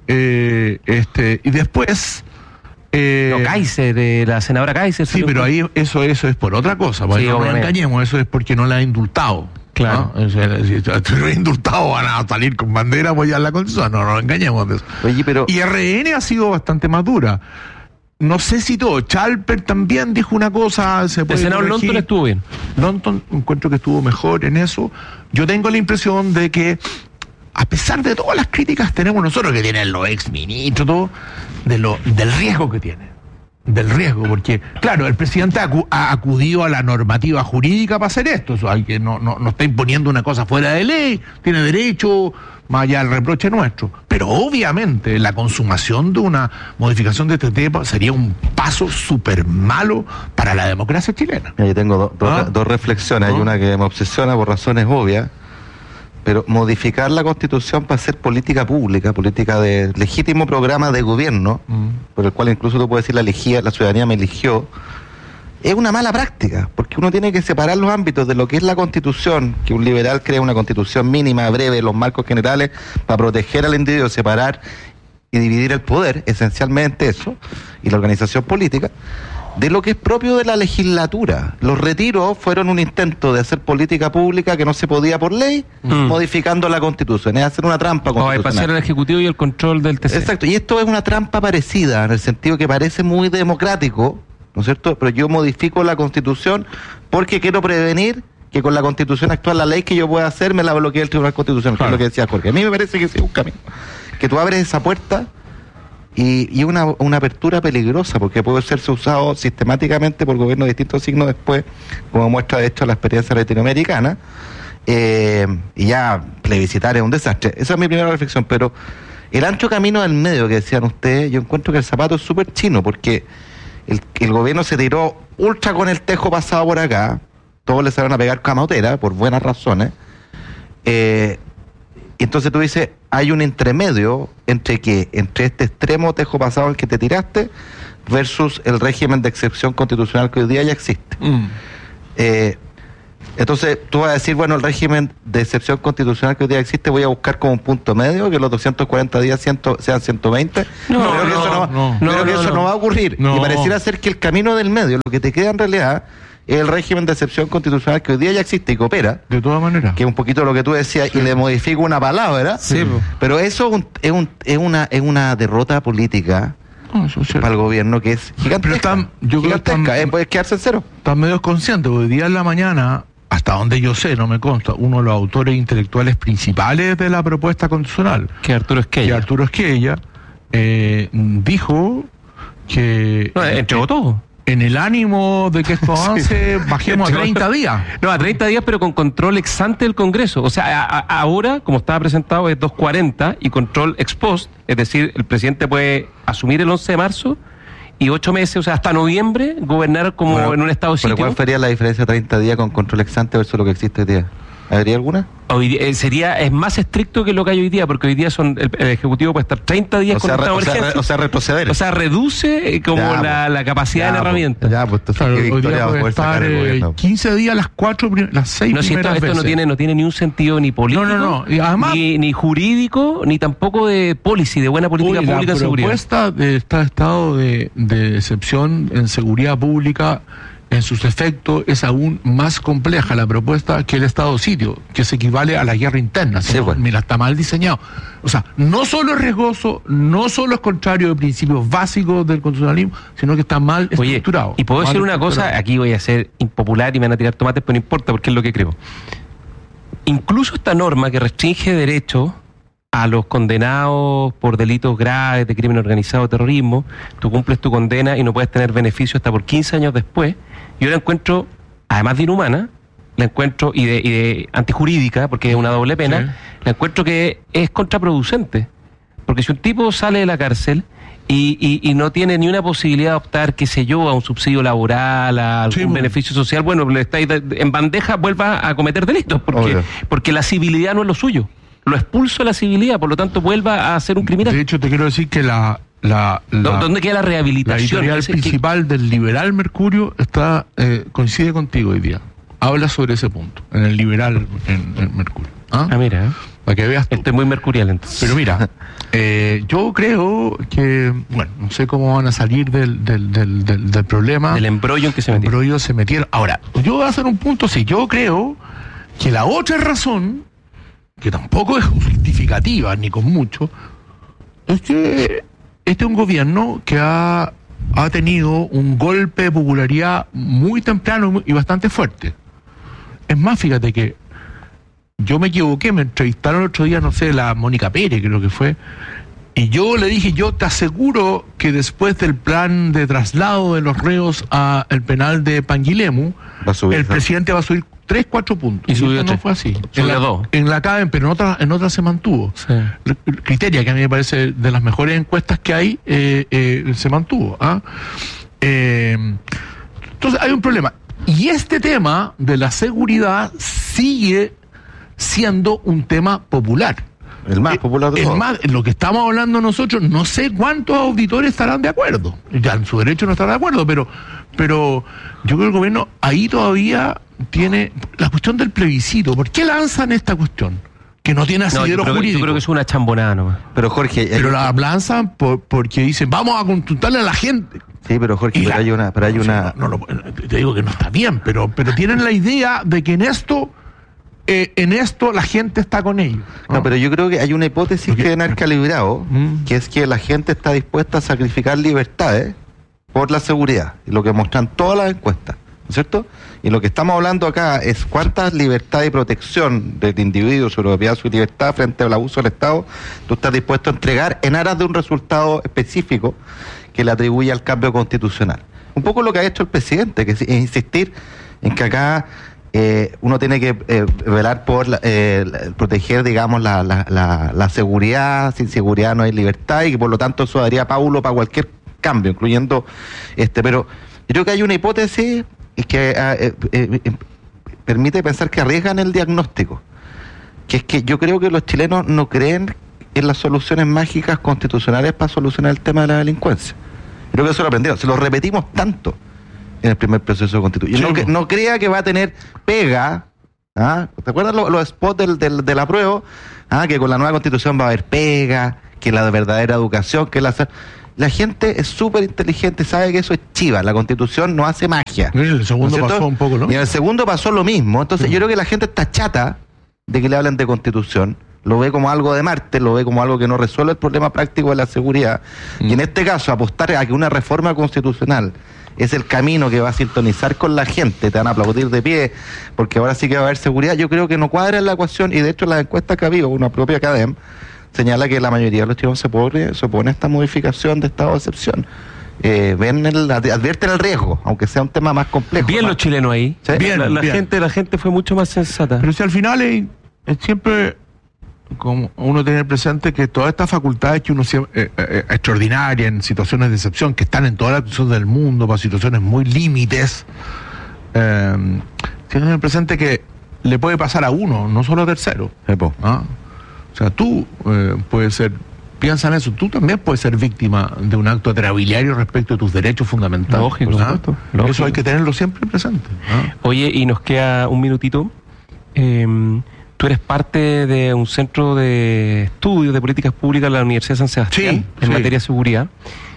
y después... Kaiser, de la senadora Kaiser. Sí, pero ahí eso es por otra cosa. Sí, no nos engañemos, eso es porque no la ha indultado. Claro. ¿No? Si estuviera indultado van a salir con bandera a apoyar la constitución. No nos engañemos de eso. Oye, pero... Y RN ha sido bastante más dura. No sé si todo. Chalper también dijo una cosa. El senador Lonton estuvo bien. Lonton encuentro que estuvo mejor en eso. Yo tengo la impresión de que, a pesar de todas las críticas tenemos nosotros, que tienen los exministros, todo, del riesgo que tiene. Del riesgo, porque, claro, el presidente ha acudido a la normativa jurídica para hacer esto. Eso, hay que no está imponiendo una cosa fuera de ley, tiene derecho, más allá del reproche nuestro. Pero obviamente la consumación de una modificación de este tema sería un paso súper malo para la democracia chilena. Yo tengo dos reflexiones. Hay una que me obsesiona por razones obvias. Pero modificar la Constitución para hacer política pública, política de legítimo programa de gobierno, por el cual incluso tú puedes decir la ciudadanía me eligió, es una mala práctica, porque uno tiene que separar los ámbitos de lo que es la Constitución, que un liberal crea una Constitución mínima, breve, los marcos generales, para proteger al individuo, separar y dividir el poder, esencialmente eso, y la organización política, de lo que es propio de la legislatura. Los retiros fueron un intento de hacer política pública que no se podía por ley, modificando la Constitución. Es hacer una trampa constitucional. Pasar el Ejecutivo y el control del TC. Exacto, y esto es una trampa parecida, en el sentido que parece muy democrático, ¿no es cierto? Pero yo modifico la Constitución porque quiero prevenir que con la Constitución actual, la ley que yo pueda hacer, me la bloquee el Tribunal Constitucional, claro. Que es lo que decía Jorge. A mí me parece que es un camino. Que tú abres esa puerta y una apertura peligrosa, porque puede serse usado sistemáticamente por gobiernos de distintos signos después, como muestra de hecho la experiencia latinoamericana, y ya plebiscitar es un desastre. Esa es mi primera reflexión, pero el ancho camino del medio que decían ustedes, yo encuentro que el zapato es súper chino, porque el gobierno se tiró ultra con el tejo pasado por acá, todos le salieron a pegar camotera, por buenas razones, entonces tú dices, hay un entremedio entre este extremo tejo pasado al que te tiraste versus el régimen de excepción constitucional que hoy día ya existe. Entonces tú vas a decir, bueno, el régimen de excepción constitucional que hoy día existe voy a buscar como un punto medio, que los 240 días sean 120. Creo que eso no va a ocurrir. Y pareciera ser que el camino del medio, lo que te queda en realidad, es el régimen de excepción constitucional que hoy día ya existe y que opera. De todas maneras. Que es un poquito lo que tú decías, y le modifico una palabra. Sí. Pero eso es una derrota política para el gobierno que es gigantesca. Puede quedarse en cero. Están medio conscientes. Hoy día en la mañana, hasta donde yo sé, no me consta, uno de los autores intelectuales principales de la propuesta constitucional, que Arturo Esquella, dijo que... entregó todo. En el ánimo de que esto avance, bajemos a 30 días. No, a 30 días, pero con control ex ante del Congreso. O sea, ahora, como estaba presentado, es 240 y control ex post. Es decir, el presidente puede asumir el 11 de marzo y 8 meses, o sea, hasta noviembre, gobernar como en un estado de sitio. ¿Pero cuál sería la diferencia de 30 días con control ex ante versus lo que existe hoy día? ¿Habría alguna? Es más estricto que lo que hay hoy día, porque hoy día el Ejecutivo puede estar 30 días con estado de emergencia. O sea, retroceder. O sea, reduce la capacidad de la herramienta. Hoy día puede estar 15 días las 6 primeras veces. Esto no tiene ni un sentido ni político, Y además, ni jurídico, ni tampoco de policy, de buena política pública en seguridad. La propuesta de este estado de excepción en seguridad pública, en sus efectos, es aún más compleja la propuesta que el estado de sitio, que se equivale a la guerra interna. Mira, está mal diseñado. O sea, no solo es riesgoso, no solo es contrario de principios básicos del constitucionalismo, sino que está mal estructurado. Y puedo decir una cosa, aquí voy a ser impopular y me van a tirar tomates, pero no importa, porque es lo que creo. Incluso esta norma que restringe derechos a los condenados por delitos graves de crimen organizado, terrorismo, tú cumples tu condena y no puedes tener beneficio hasta por 15 años después. Yo la encuentro, además de inhumana, la encuentro y de antijurídica, porque es una doble pena, la encuentro que es contraproducente. Porque si un tipo sale de la cárcel y no tiene ni una posibilidad de optar, qué sé yo, a un subsidio laboral, a algún beneficio social, bueno, le está en bandeja, vuelva a cometer delitos, porque la civilidad no es lo suyo. Lo expulso de la civilidad, por lo tanto vuelva a ser un criminal. De hecho, te quiero decir que ¿dónde queda la rehabilitación? La editorial principal del Liberal Mercurio coincide contigo hoy día. Habla sobre ese punto, en el Liberal en Mercurio. Mira. Para que veas tú. Estoy muy mercurial entonces. Pero mira, yo creo que, bueno, no sé cómo van a salir del problema. Del embrollo en que se metieron. Ahora, yo voy a hacer un punto, sí, yo creo que la otra razón, que tampoco es justificativa ni con mucho, es que este es un gobierno que ha tenido un golpe de popularidad muy temprano y bastante fuerte. Es más, fíjate que yo me equivoqué, me entrevistaron el otro día, no sé, la Mónica Pérez creo que fue, y yo le dije, yo te aseguro que después del plan de traslado de los reos al penal de Panguilemu, el presidente va a subir 3-4 puntos. Y subió no fue así. En la CADEM, pero en otra se mantuvo. Sí. Criteria, que a mí me parece de las mejores encuestas que hay, se mantuvo. Entonces hay un problema. Y este tema de la seguridad sigue siendo un tema popular. El más popular de todos. Lo que estamos hablando nosotros, no sé cuántos auditores estarán de acuerdo. Ya en su derecho no estarán de acuerdo, pero yo creo que el gobierno ahí todavía tiene la cuestión del plebiscito. ¿Por qué lanzan esta cuestión? Que no tiene asidero jurídico. Yo creo que es una chambonada nomás. Pero Jorge... Pero la lanzan porque dicen, vamos a consultarle a la gente. Sí, pero Jorge, hay una... te digo que no está bien, pero tienen la idea de que en esto la gente está con ellos. No, pero yo creo que hay una hipótesis que deben haber calibrado, que es que la gente está dispuesta a sacrificar libertades por la seguridad, y lo que muestran todas las encuestas. ¿no es cierto? Y lo que estamos hablando acá es cuántas libertades y protección del individuo, su propiedad, su libertad frente al abuso del Estado, tú estás dispuesto a entregar en aras de un resultado específico que le atribuye al cambio constitucional. Un poco lo que ha hecho el presidente, que es insistir en que acá uno tiene que velar por proteger, digamos, la seguridad. Sin seguridad no hay libertad, y que por lo tanto eso daría paulo para cualquier cambio, incluyendo pero yo creo que hay una hipótesis que permite pensar que arriesgan el diagnóstico, que es que yo creo que los chilenos no creen en las soluciones mágicas constitucionales para solucionar el tema de la delincuencia. Creo que eso lo aprendieron, se lo repetimos tanto en el primer proceso constituyente. No crea que va a tener pega. ¿Te acuerdas los spots del apruebo? Que con la nueva constitución va a haber pega, que la verdadera educación, que la gente es súper inteligente, sabe que eso es chiva, la constitución no hace magia. En el segundo pasó un poco, ¿no? Y en el segundo pasó lo mismo. Entonces yo creo que la gente está chata de que le hablen de constitución, lo ve como algo de Marte, lo ve como algo que no resuelve el problema práctico de la seguridad. Y en este caso, apostar a que una reforma constitucional es el camino que va a sintonizar con la gente, te van a aplaudir de pie, porque ahora sí que va a haber seguridad, yo creo que no cuadra en la ecuación. Y de hecho las encuestas que ha habido, una propia CADEM señala que la mayoría de los chilenos se opone a esta modificación de estado de excepción. Advierten el riesgo, aunque sea un tema más complejo. Bien, los chilenos ahí. ¿Sí? Bien, la gente fue mucho más sensata. Pero si al final es siempre como uno tiene presente que todas estas facultades que uno extraordinarias en situaciones de excepción, que están en todas las situaciones del mundo, para situaciones muy límites, tienen presente que le puede pasar a uno, no solo a tercero. O sea, tú puedes ser, piensa en eso, tú también puedes ser víctima de un acto atrabiliario respecto a tus derechos fundamentales. Lógico. Eso hay que tenerlo siempre presente. Oye, y nos queda un minutito. Tú eres parte de un centro de estudios de políticas públicas de la Universidad de San Sebastián en materia de seguridad.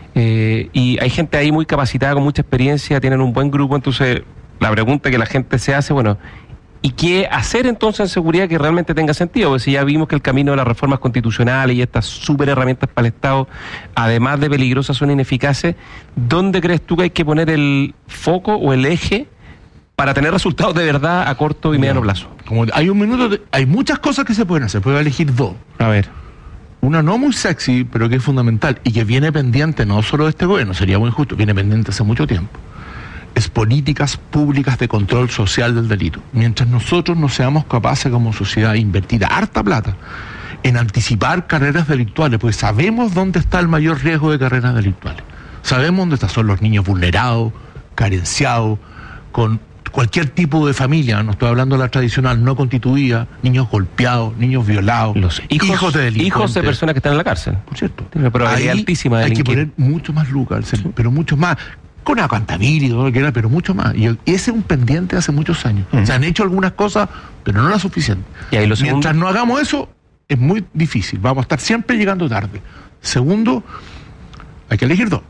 Y hay gente ahí muy capacitada, con mucha experiencia, tienen un buen grupo. Entonces, la pregunta que la gente se hace, ¿y qué hacer entonces en seguridad que realmente tenga sentido? Porque si ya vimos que el camino de las reformas constitucionales y estas súper herramientas para el Estado, además de peligrosas, son ineficaces, ¿dónde crees tú que hay que poner el foco o el eje para tener resultados de verdad a corto y mediano plazo? Como hay un minuto, hay muchas cosas que se pueden hacer, puedo elegir dos. A ver. Una no muy sexy, pero que es fundamental y que viene pendiente no solo de este gobierno, sería muy injusto, viene pendiente hace mucho tiempo. Es políticas públicas de control social del delito. Mientras nosotros no seamos capaces como sociedad de invertir harta plata en anticipar carreras delictuales, porque sabemos dónde está el mayor riesgo de carreras delictuales. Sabemos dónde son los niños vulnerados, carenciados, con cualquier tipo de familia, no estoy hablando de la tradicional, no constituida, niños golpeados, niños violados, los hijos de delincuentes. Hijos de personas que están en la cárcel. Por cierto. Tiene una probabilidad altísima de hay delinquir. que poner mucho más lucas, pero mucho más. Con aguantabilidad y todo lo que era, pero mucho más. Y ese es un pendiente hace muchos años. Se han hecho algunas cosas, pero no las suficientes. Y ahí mientras no hagamos eso, es muy difícil. Vamos a estar siempre llegando tarde. Segundo, hay que elegir dos.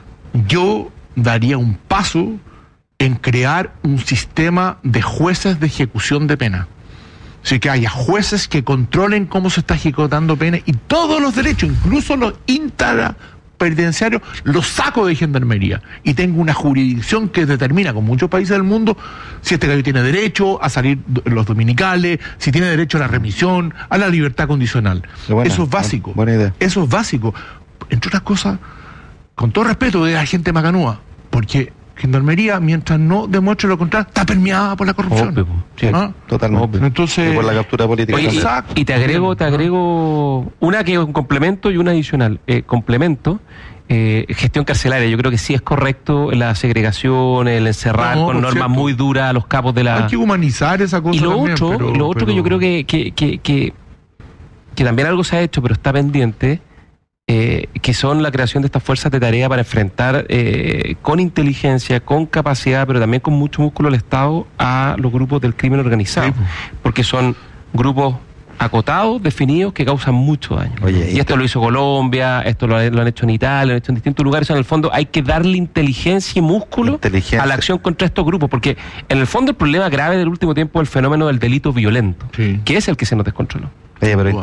Yo daría un paso en crear un sistema de jueces de ejecución de pena. Así que haya jueces que controlen cómo se está ejecutando pena y todos los derechos, incluso los penitenciarios, los saco de gendarmería y tengo una jurisdicción que determina, con muchos países del mundo, si este gallo tiene derecho a salir los dominicales, si tiene derecho a la remisión, a la libertad condicional. Eso es básico. Buena idea. Eso es básico. Entre otras cosas, con todo respeto de la gente macanúa, porque gendarmería, mientras no demuestre lo contrario, está permeada por la corrupción. Obvio, sí, totalmente. Obvio. Entonces, y por la captura política. Oye, y te agrego una que es un complemento y una adicional. Complemento, gestión carcelaria. Yo creo que sí es correcto la segregación, el encerrar con normas muy duras a los capos de la... Hay que humanizar esa cosa. Y lo otro que yo creo que también algo se ha hecho, pero está pendiente, que son la creación de estas fuerzas de tarea para enfrentar con inteligencia, con capacidad, pero también con mucho músculo el Estado a los grupos del crimen organizado, porque son grupos acotados, definidos, que causan mucho daño. Y esto lo hizo Colombia, esto lo han hecho en Italia, lo han hecho en distintos lugares. En el fondo hay que darle inteligencia y músculo a la acción contra estos grupos, porque en el fondo el problema grave del último tiempo es el fenómeno del delito violento, que es el que se nos descontroló. Oye, pero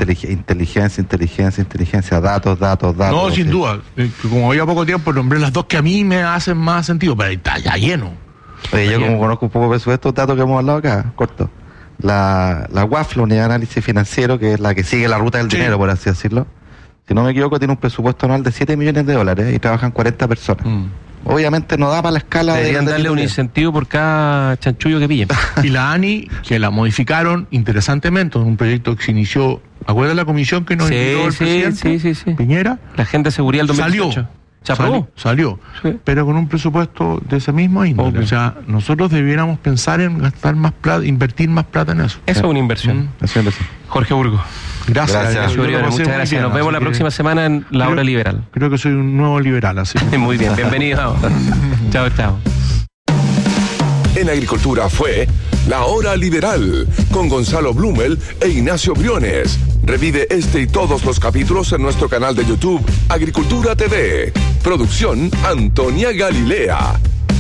inteligencia, datos. No, sin duda. Como había poco tiempo, nombré las dos que a mí me hacen más sentido, pero está ya lleno. Oye, yo como conozco un poco de presupuesto, datos que hemos hablado acá, corto. La UAF, la Unidad de Análisis Financiero, que es la que sigue la ruta del dinero, por así decirlo, si no me equivoco, tiene un presupuesto anual de 7 millones de dólares y trabajan 40 personas. Obviamente no da para la escala deberían darle un incentivo por cada chanchullo que pillen. Y la ANI, que la modificaron interesantemente en un proyecto que se inició, ¿acuerdas la comisión que nos invitó el presidente? Sí. Piñera. La Agenda de Seguridad del 2018. ¿Se aprobó? Salió. Sí. Pero con un presupuesto de ese mismo índole. Okay. O sea, nosotros debiéramos pensar en gastar más plata, invertir más plata en eso. Eso es una inversión. Jorge Burgos. Gracias. Muchas gracias. Nos vemos la próxima semana en La Hora Liberal. Creo que soy un nuevo liberal, así. Muy bien, bienvenido. Chao. En Agricultura fue La Hora Liberal con Gonzalo Blumel e Ignacio Briones. Revive este y todos los capítulos en nuestro canal de YouTube Agricultura TV. Producción Antonia Galilea.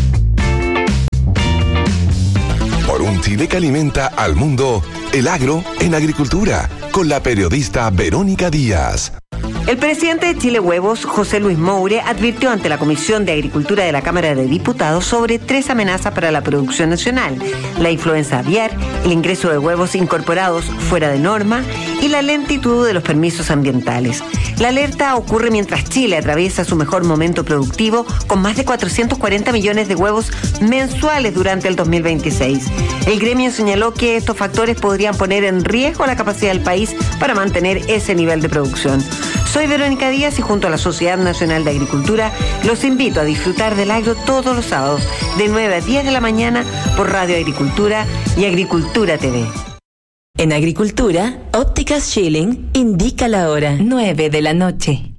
Por un Chile que alimenta al mundo, el agro en agricultura, con la periodista Verónica Díaz. El presidente de Chile Huevos, José Luis Moure, advirtió ante la Comisión de Agricultura de la Cámara de Diputados sobre 3 amenazas para la producción nacional: la influenza aviar, el ingreso de huevos incorporados fuera de norma y la lentitud de los permisos ambientales. La alerta ocurre mientras Chile atraviesa su mejor momento productivo, con más de 440 millones de huevos mensuales durante el 2026. El gremio señaló que estos factores podrían poner en riesgo la capacidad del país para mantener ese nivel de producción. Soy Verónica Díaz y junto a la Sociedad Nacional de Agricultura los invito a disfrutar del agro todos los sábados de 9 a 10 de la mañana por Radio Agricultura y Agricultura TV. En Agricultura, Ópticas Schilling indica la hora 9 de la noche.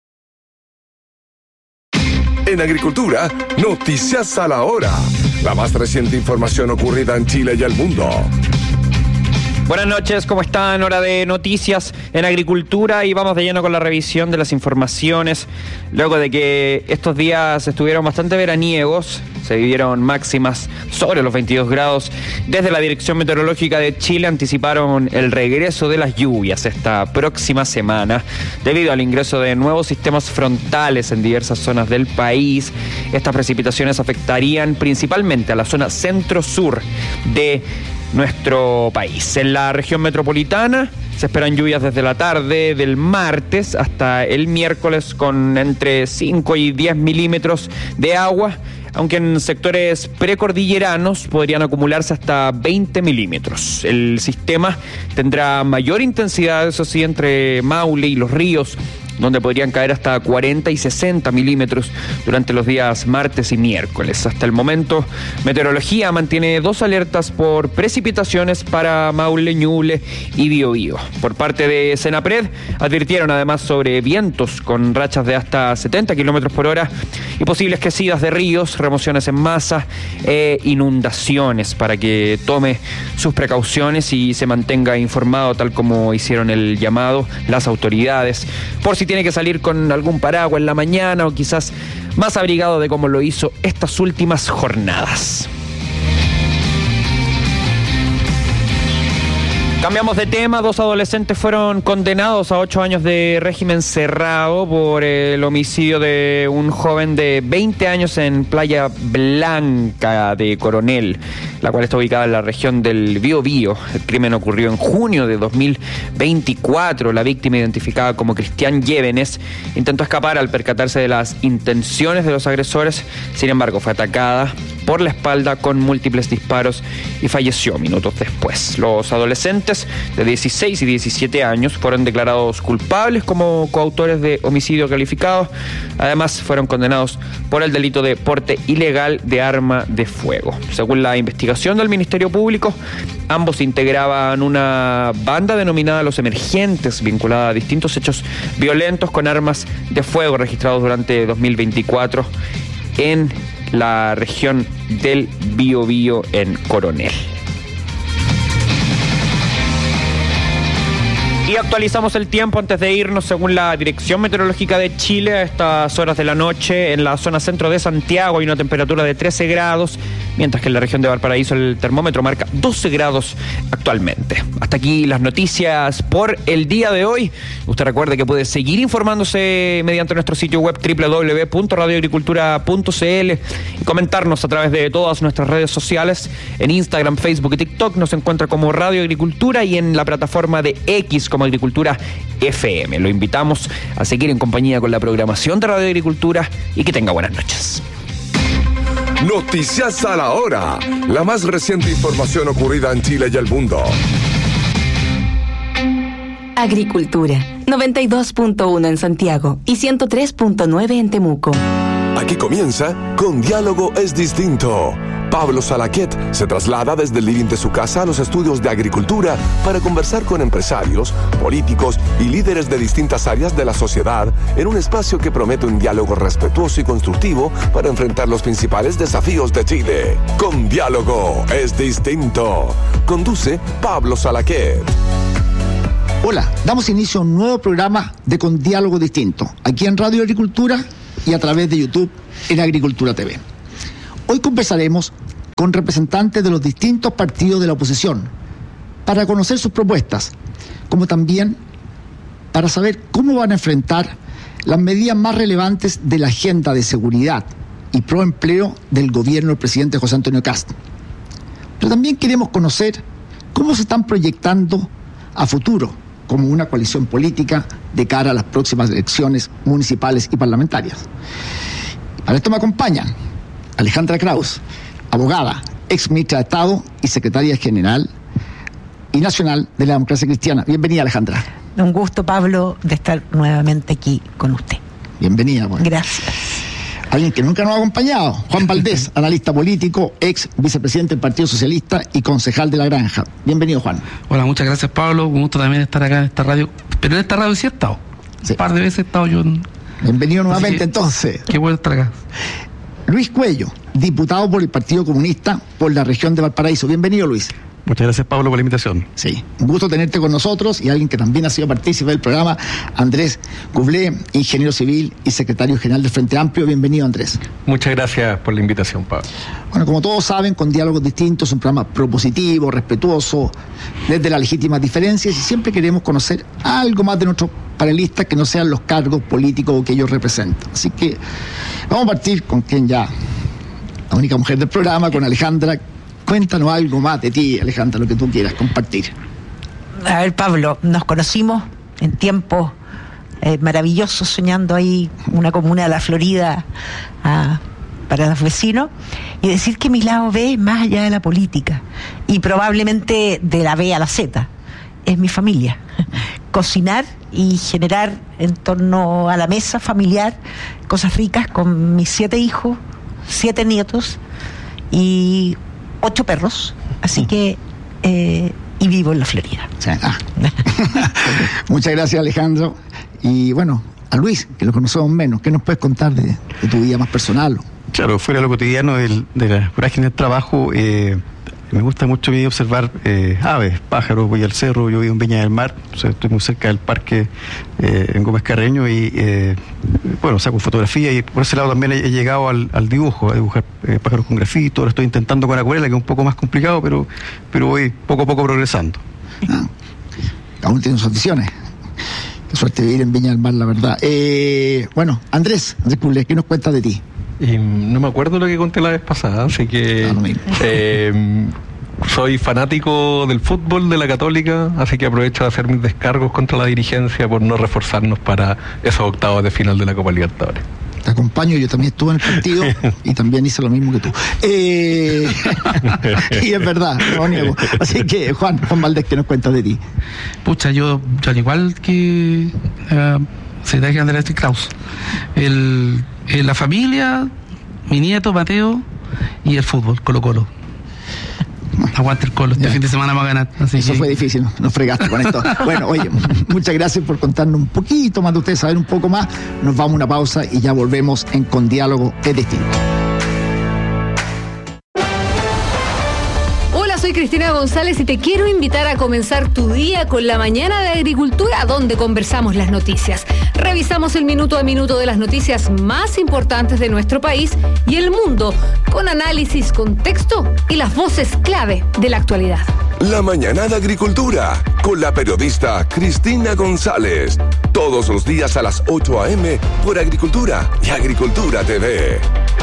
En Agricultura, noticias a la hora. La más reciente información ocurrida en Chile y el mundo. Buenas noches, ¿cómo están? Hora de noticias en Agricultura y vamos de lleno con la revisión de las informaciones. Luego de que estos días estuvieron bastante veraniegos, se vivieron máximas sobre los 22 grados. Desde la Dirección Meteorológica de Chile anticiparon el regreso de las lluvias esta próxima semana debido al ingreso de nuevos sistemas frontales en diversas zonas del país. Estas precipitaciones afectarían principalmente a la zona centro-sur de nuestro país. En la región metropolitana se esperan lluvias desde la tarde del martes hasta el miércoles con entre 5 y 10 milímetros de agua, aunque en sectores precordilleranos podrían acumularse hasta 20 milímetros. El sistema tendrá mayor intensidad, eso sí, entre Maule y Los Ríos, donde podrían caer hasta 40 y 60 milímetros durante los días martes y miércoles. Hasta el momento, Meteorología mantiene 2 alertas por precipitaciones para Maule, Ñuble y Biobío. Por parte de Senapred, advirtieron además sobre vientos con rachas de hasta 70 kilómetros por hora y posibles crecidas de ríos, remociones en masa e inundaciones, para que tome sus precauciones y se mantenga informado, tal como hicieron el llamado las autoridades, por si tiene que salir con algún paraguas en la mañana o quizás más abrigado de como lo hizo estas últimas jornadas. Cambiamos de tema. 2 adolescentes fueron condenados a 8 años de régimen cerrado por el homicidio de un joven de 20 años en Playa Blanca de Coronel, la cual está ubicada en la región del Biobío. El crimen ocurrió en junio de 2024. La víctima, identificada como Cristian Llévenes, intentó escapar al percatarse de las intenciones de los agresores. Sin embargo, fue atacada por la espalda con múltiples disparos y falleció minutos después. Los adolescentes de 16 y 17 años fueron declarados culpables como coautores de homicidio calificado. Además, fueron condenados por el delito de porte ilegal de arma de fuego. Según la investigación del Ministerio Público, ambos integraban una banda denominada Los Emergentes, vinculada a distintos hechos violentos con armas de fuego registrados durante 2024 en la región del Biobío en Coronel. Y actualizamos el tiempo antes de irnos. Según la Dirección Meteorológica de Chile, a estas horas de la noche en la zona centro de Santiago hay una temperatura de 13 grados, mientras que en la región de Valparaíso el termómetro marca 12 grados actualmente. Hasta aquí las noticias por el día de hoy. Usted recuerde que puede seguir informándose mediante nuestro sitio web www.radioagricultura.cl y comentarnos a través de todas nuestras redes sociales. En Instagram, Facebook y TikTok nos encuentra como Radio Agricultura y en la plataforma de X como Agricultura FM. Lo invitamos a seguir en compañía con la programación de Radio Agricultura y que tenga buenas noches. Noticias a la hora. La más reciente información ocurrida en Chile y el mundo. Agricultura, 92.1 en Santiago y 103.9 en Temuco. Aquí comienza Con Diálogo es Distinto. Pablo Salaquet se traslada desde el living de su casa a los estudios de agricultura para conversar con empresarios, políticos y líderes de distintas áreas de la sociedad en un espacio que promete un diálogo respetuoso y constructivo para enfrentar los principales desafíos de Chile. Con Diálogo es Distinto. Conduce Pablo Salaquet. Hola, damos inicio a un nuevo programa de Con Diálogo Distinto, aquí en Radio Agricultura y a través de YouTube en Agricultura TV. Hoy conversaremos con representantes de los distintos partidos de la oposición para conocer sus propuestas, como también para saber cómo van a enfrentar las medidas más relevantes de la agenda de seguridad y proempleo del gobierno del presidente José Antonio Kast. Pero también queremos conocer cómo se están proyectando a futuro como una coalición política de cara a las próximas elecciones municipales y parlamentarias. Para esto me acompañan Alejandra Kraus, abogada, ex ministra de Estado y secretaria general y nacional de la Democracia Cristiana. Bienvenida, Alejandra. Un gusto, Pablo, de estar nuevamente aquí con usted. Bienvenida. Bueno. Gracias. Alguien que nunca nos ha acompañado, Juan Valdés, analista político, ex vicepresidente del Partido Socialista y concejal de La Granja. Bienvenido, Juan. Hola, muchas gracias, Pablo. Un gusto también estar acá en esta radio. Pero en esta radio sí he estado. Sí. Un par de veces he estado yo en... Bienvenido nuevamente, entonces. Qué bueno estar acá. Luis Cuello, diputado por el Partido Comunista por la región de Valparaíso. Bienvenido, Luis. Muchas gracias, Pablo, por la invitación. Sí, un gusto tenerte con nosotros y alguien que también ha sido partícipe del programa, Andrés Gublé, ingeniero civil y secretario general del Frente Amplio. Bienvenido, Andrés. Muchas gracias por la invitación, Pablo. Bueno, como todos saben, Con Diálogos Distintos es un programa propositivo, respetuoso, desde las legítimas diferencias, y siempre queremos conocer algo más de nuestros panelistas que no sean los cargos políticos que ellos representan. Así que vamos a partir con quien ya, la única mujer del programa, con Alejandra. Cuéntanos algo más de ti, Alejandra, lo que tú quieras compartir. A ver, Pablo, nos conocimos en tiempos maravillosos, soñando ahí una comuna de la Florida para los vecinos, y decir que mi lado B es más allá de la política, y probablemente de la B a la Z, es mi familia. Cocinar y generar en torno a la mesa familiar cosas ricas con mis 7 hijos, 7 nietos y 8 perros, así que y vivo en la Florida. Muchas gracias, Alejandro. Y bueno, a Luis, que lo conocemos menos, ¿qué nos puedes contar de tu vida más personal? Claro, fuera de lo cotidiano de la vorágine del trabajo, me gusta mucho a mí observar aves, pájaros. Voy al cerro, yo vivo en Viña del Mar, o sea, estoy muy cerca del parque en Gómez Carreño y bueno, saco fotografía, y por ese lado también he llegado al dibujo, a dibujar pájaros con grafito. Ahora estoy intentando con acuarela, que es un poco más complicado, pero voy poco a poco progresando. Aún tienen sus aficiones. Qué suerte vivir en Viña del Mar, la verdad. Bueno, Andrés Puble, ¿qué nos cuentas de ti? No me acuerdo lo que conté la vez pasada, así que soy fanático del fútbol, de la Católica, así que aprovecho de hacer mis descargos contra la dirigencia por no reforzarnos para esos octavos de final de la Copa Libertadores. Te acompaño, yo también estuve en el partido y también hice lo mismo que tú. Y es verdad, no lo niego. Así que, Juan Valdés, ¿qué nos cuentas de ti? Pucha, yo al igual que secretario general de Kraus, la familia, mi nieto Mateo y el fútbol, Colo-Colo. Aguante el Colo, este fin de semana va a ganar. Eso fue difícil, nos fregaste con esto. Bueno, oye, muchas gracias por contarnos un poquito más de ustedes, saber un poco más. Nos vamos a una pausa y ya volvemos en Con Diálogo es Distinto. soy Cristina González y te quiero invitar a comenzar tu día con la mañana de Agricultura, donde conversamos las noticias. Revisamos el minuto a minuto de las noticias más importantes de nuestro país y el mundo, con análisis, contexto y las voces clave de la actualidad. La mañana de Agricultura, con la periodista Cristina González. Todos los días a las 8 a.m. por Agricultura y Agricultura TV.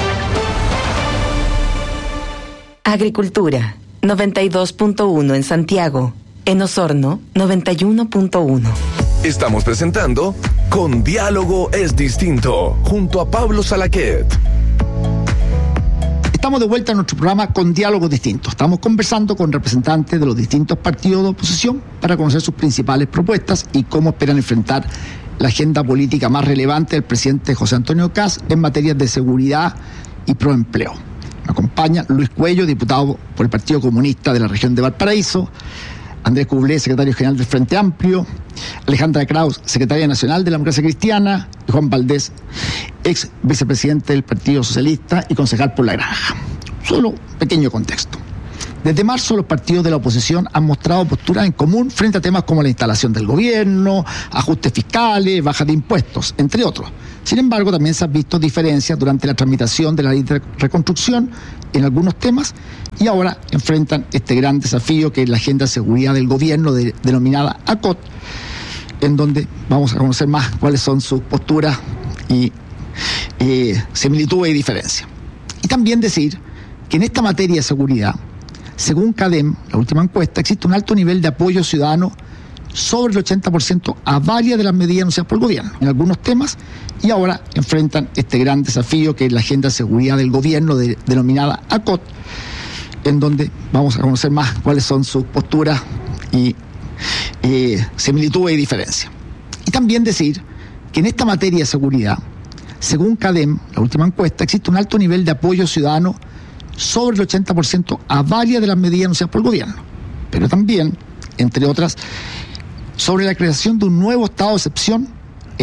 Agricultura, 92.1 en Santiago. En Osorno, 91.1. Estamos presentando Con Diálogo es Distinto, junto a Pablo Salaquet. Estamos de vuelta en nuestro programa Con Diálogo Distinto. Estamos conversando con representantes de los distintos partidos de oposición para conocer sus principales propuestas y cómo esperan enfrentar la agenda política más relevante del presidente José Antonio Kast en materia de seguridad y proempleo. Me acompaña Luis Cuello, diputado por el Partido Comunista de la región de Valparaíso, Andrés Cublé, secretario general del Frente Amplio, Alejandra Kraus, secretaria nacional de la Democracia Cristiana, y Juan Valdés, ex vicepresidente del Partido Socialista y concejal por La Granja. Solo un pequeño contexto. Desde marzo, los partidos de la oposición han mostrado posturas en común frente a temas como la instalación del gobierno, ajustes fiscales, bajas de impuestos, entre otros. Sin embargo, también se han visto diferencias durante la tramitación de la ley de reconstrucción en algunos temas y ahora enfrentan este gran desafío que es la agenda de seguridad del gobierno denominada ACOT, en donde vamos a conocer más cuáles son sus posturas y similitudes y diferencias. Y también decir que en esta materia de seguridad, según CADEM, la última encuesta, existe un alto nivel de apoyo ciudadano sobre el 80% a varias de las medidas anunciadas por el gobierno en algunos temas y ahora enfrentan este gran desafío que es la agenda de seguridad del gobierno denominada ACOT, en donde vamos a conocer más cuáles son sus posturas y similitudes y diferencias. Y también decir que en esta materia de seguridad, según CADEM, la última encuesta, existe un alto nivel de apoyo ciudadano sobre el 80% a varias de las medidas anunciadas por el gobierno, pero también, entre otras, sobre la creación de un nuevo estado de excepción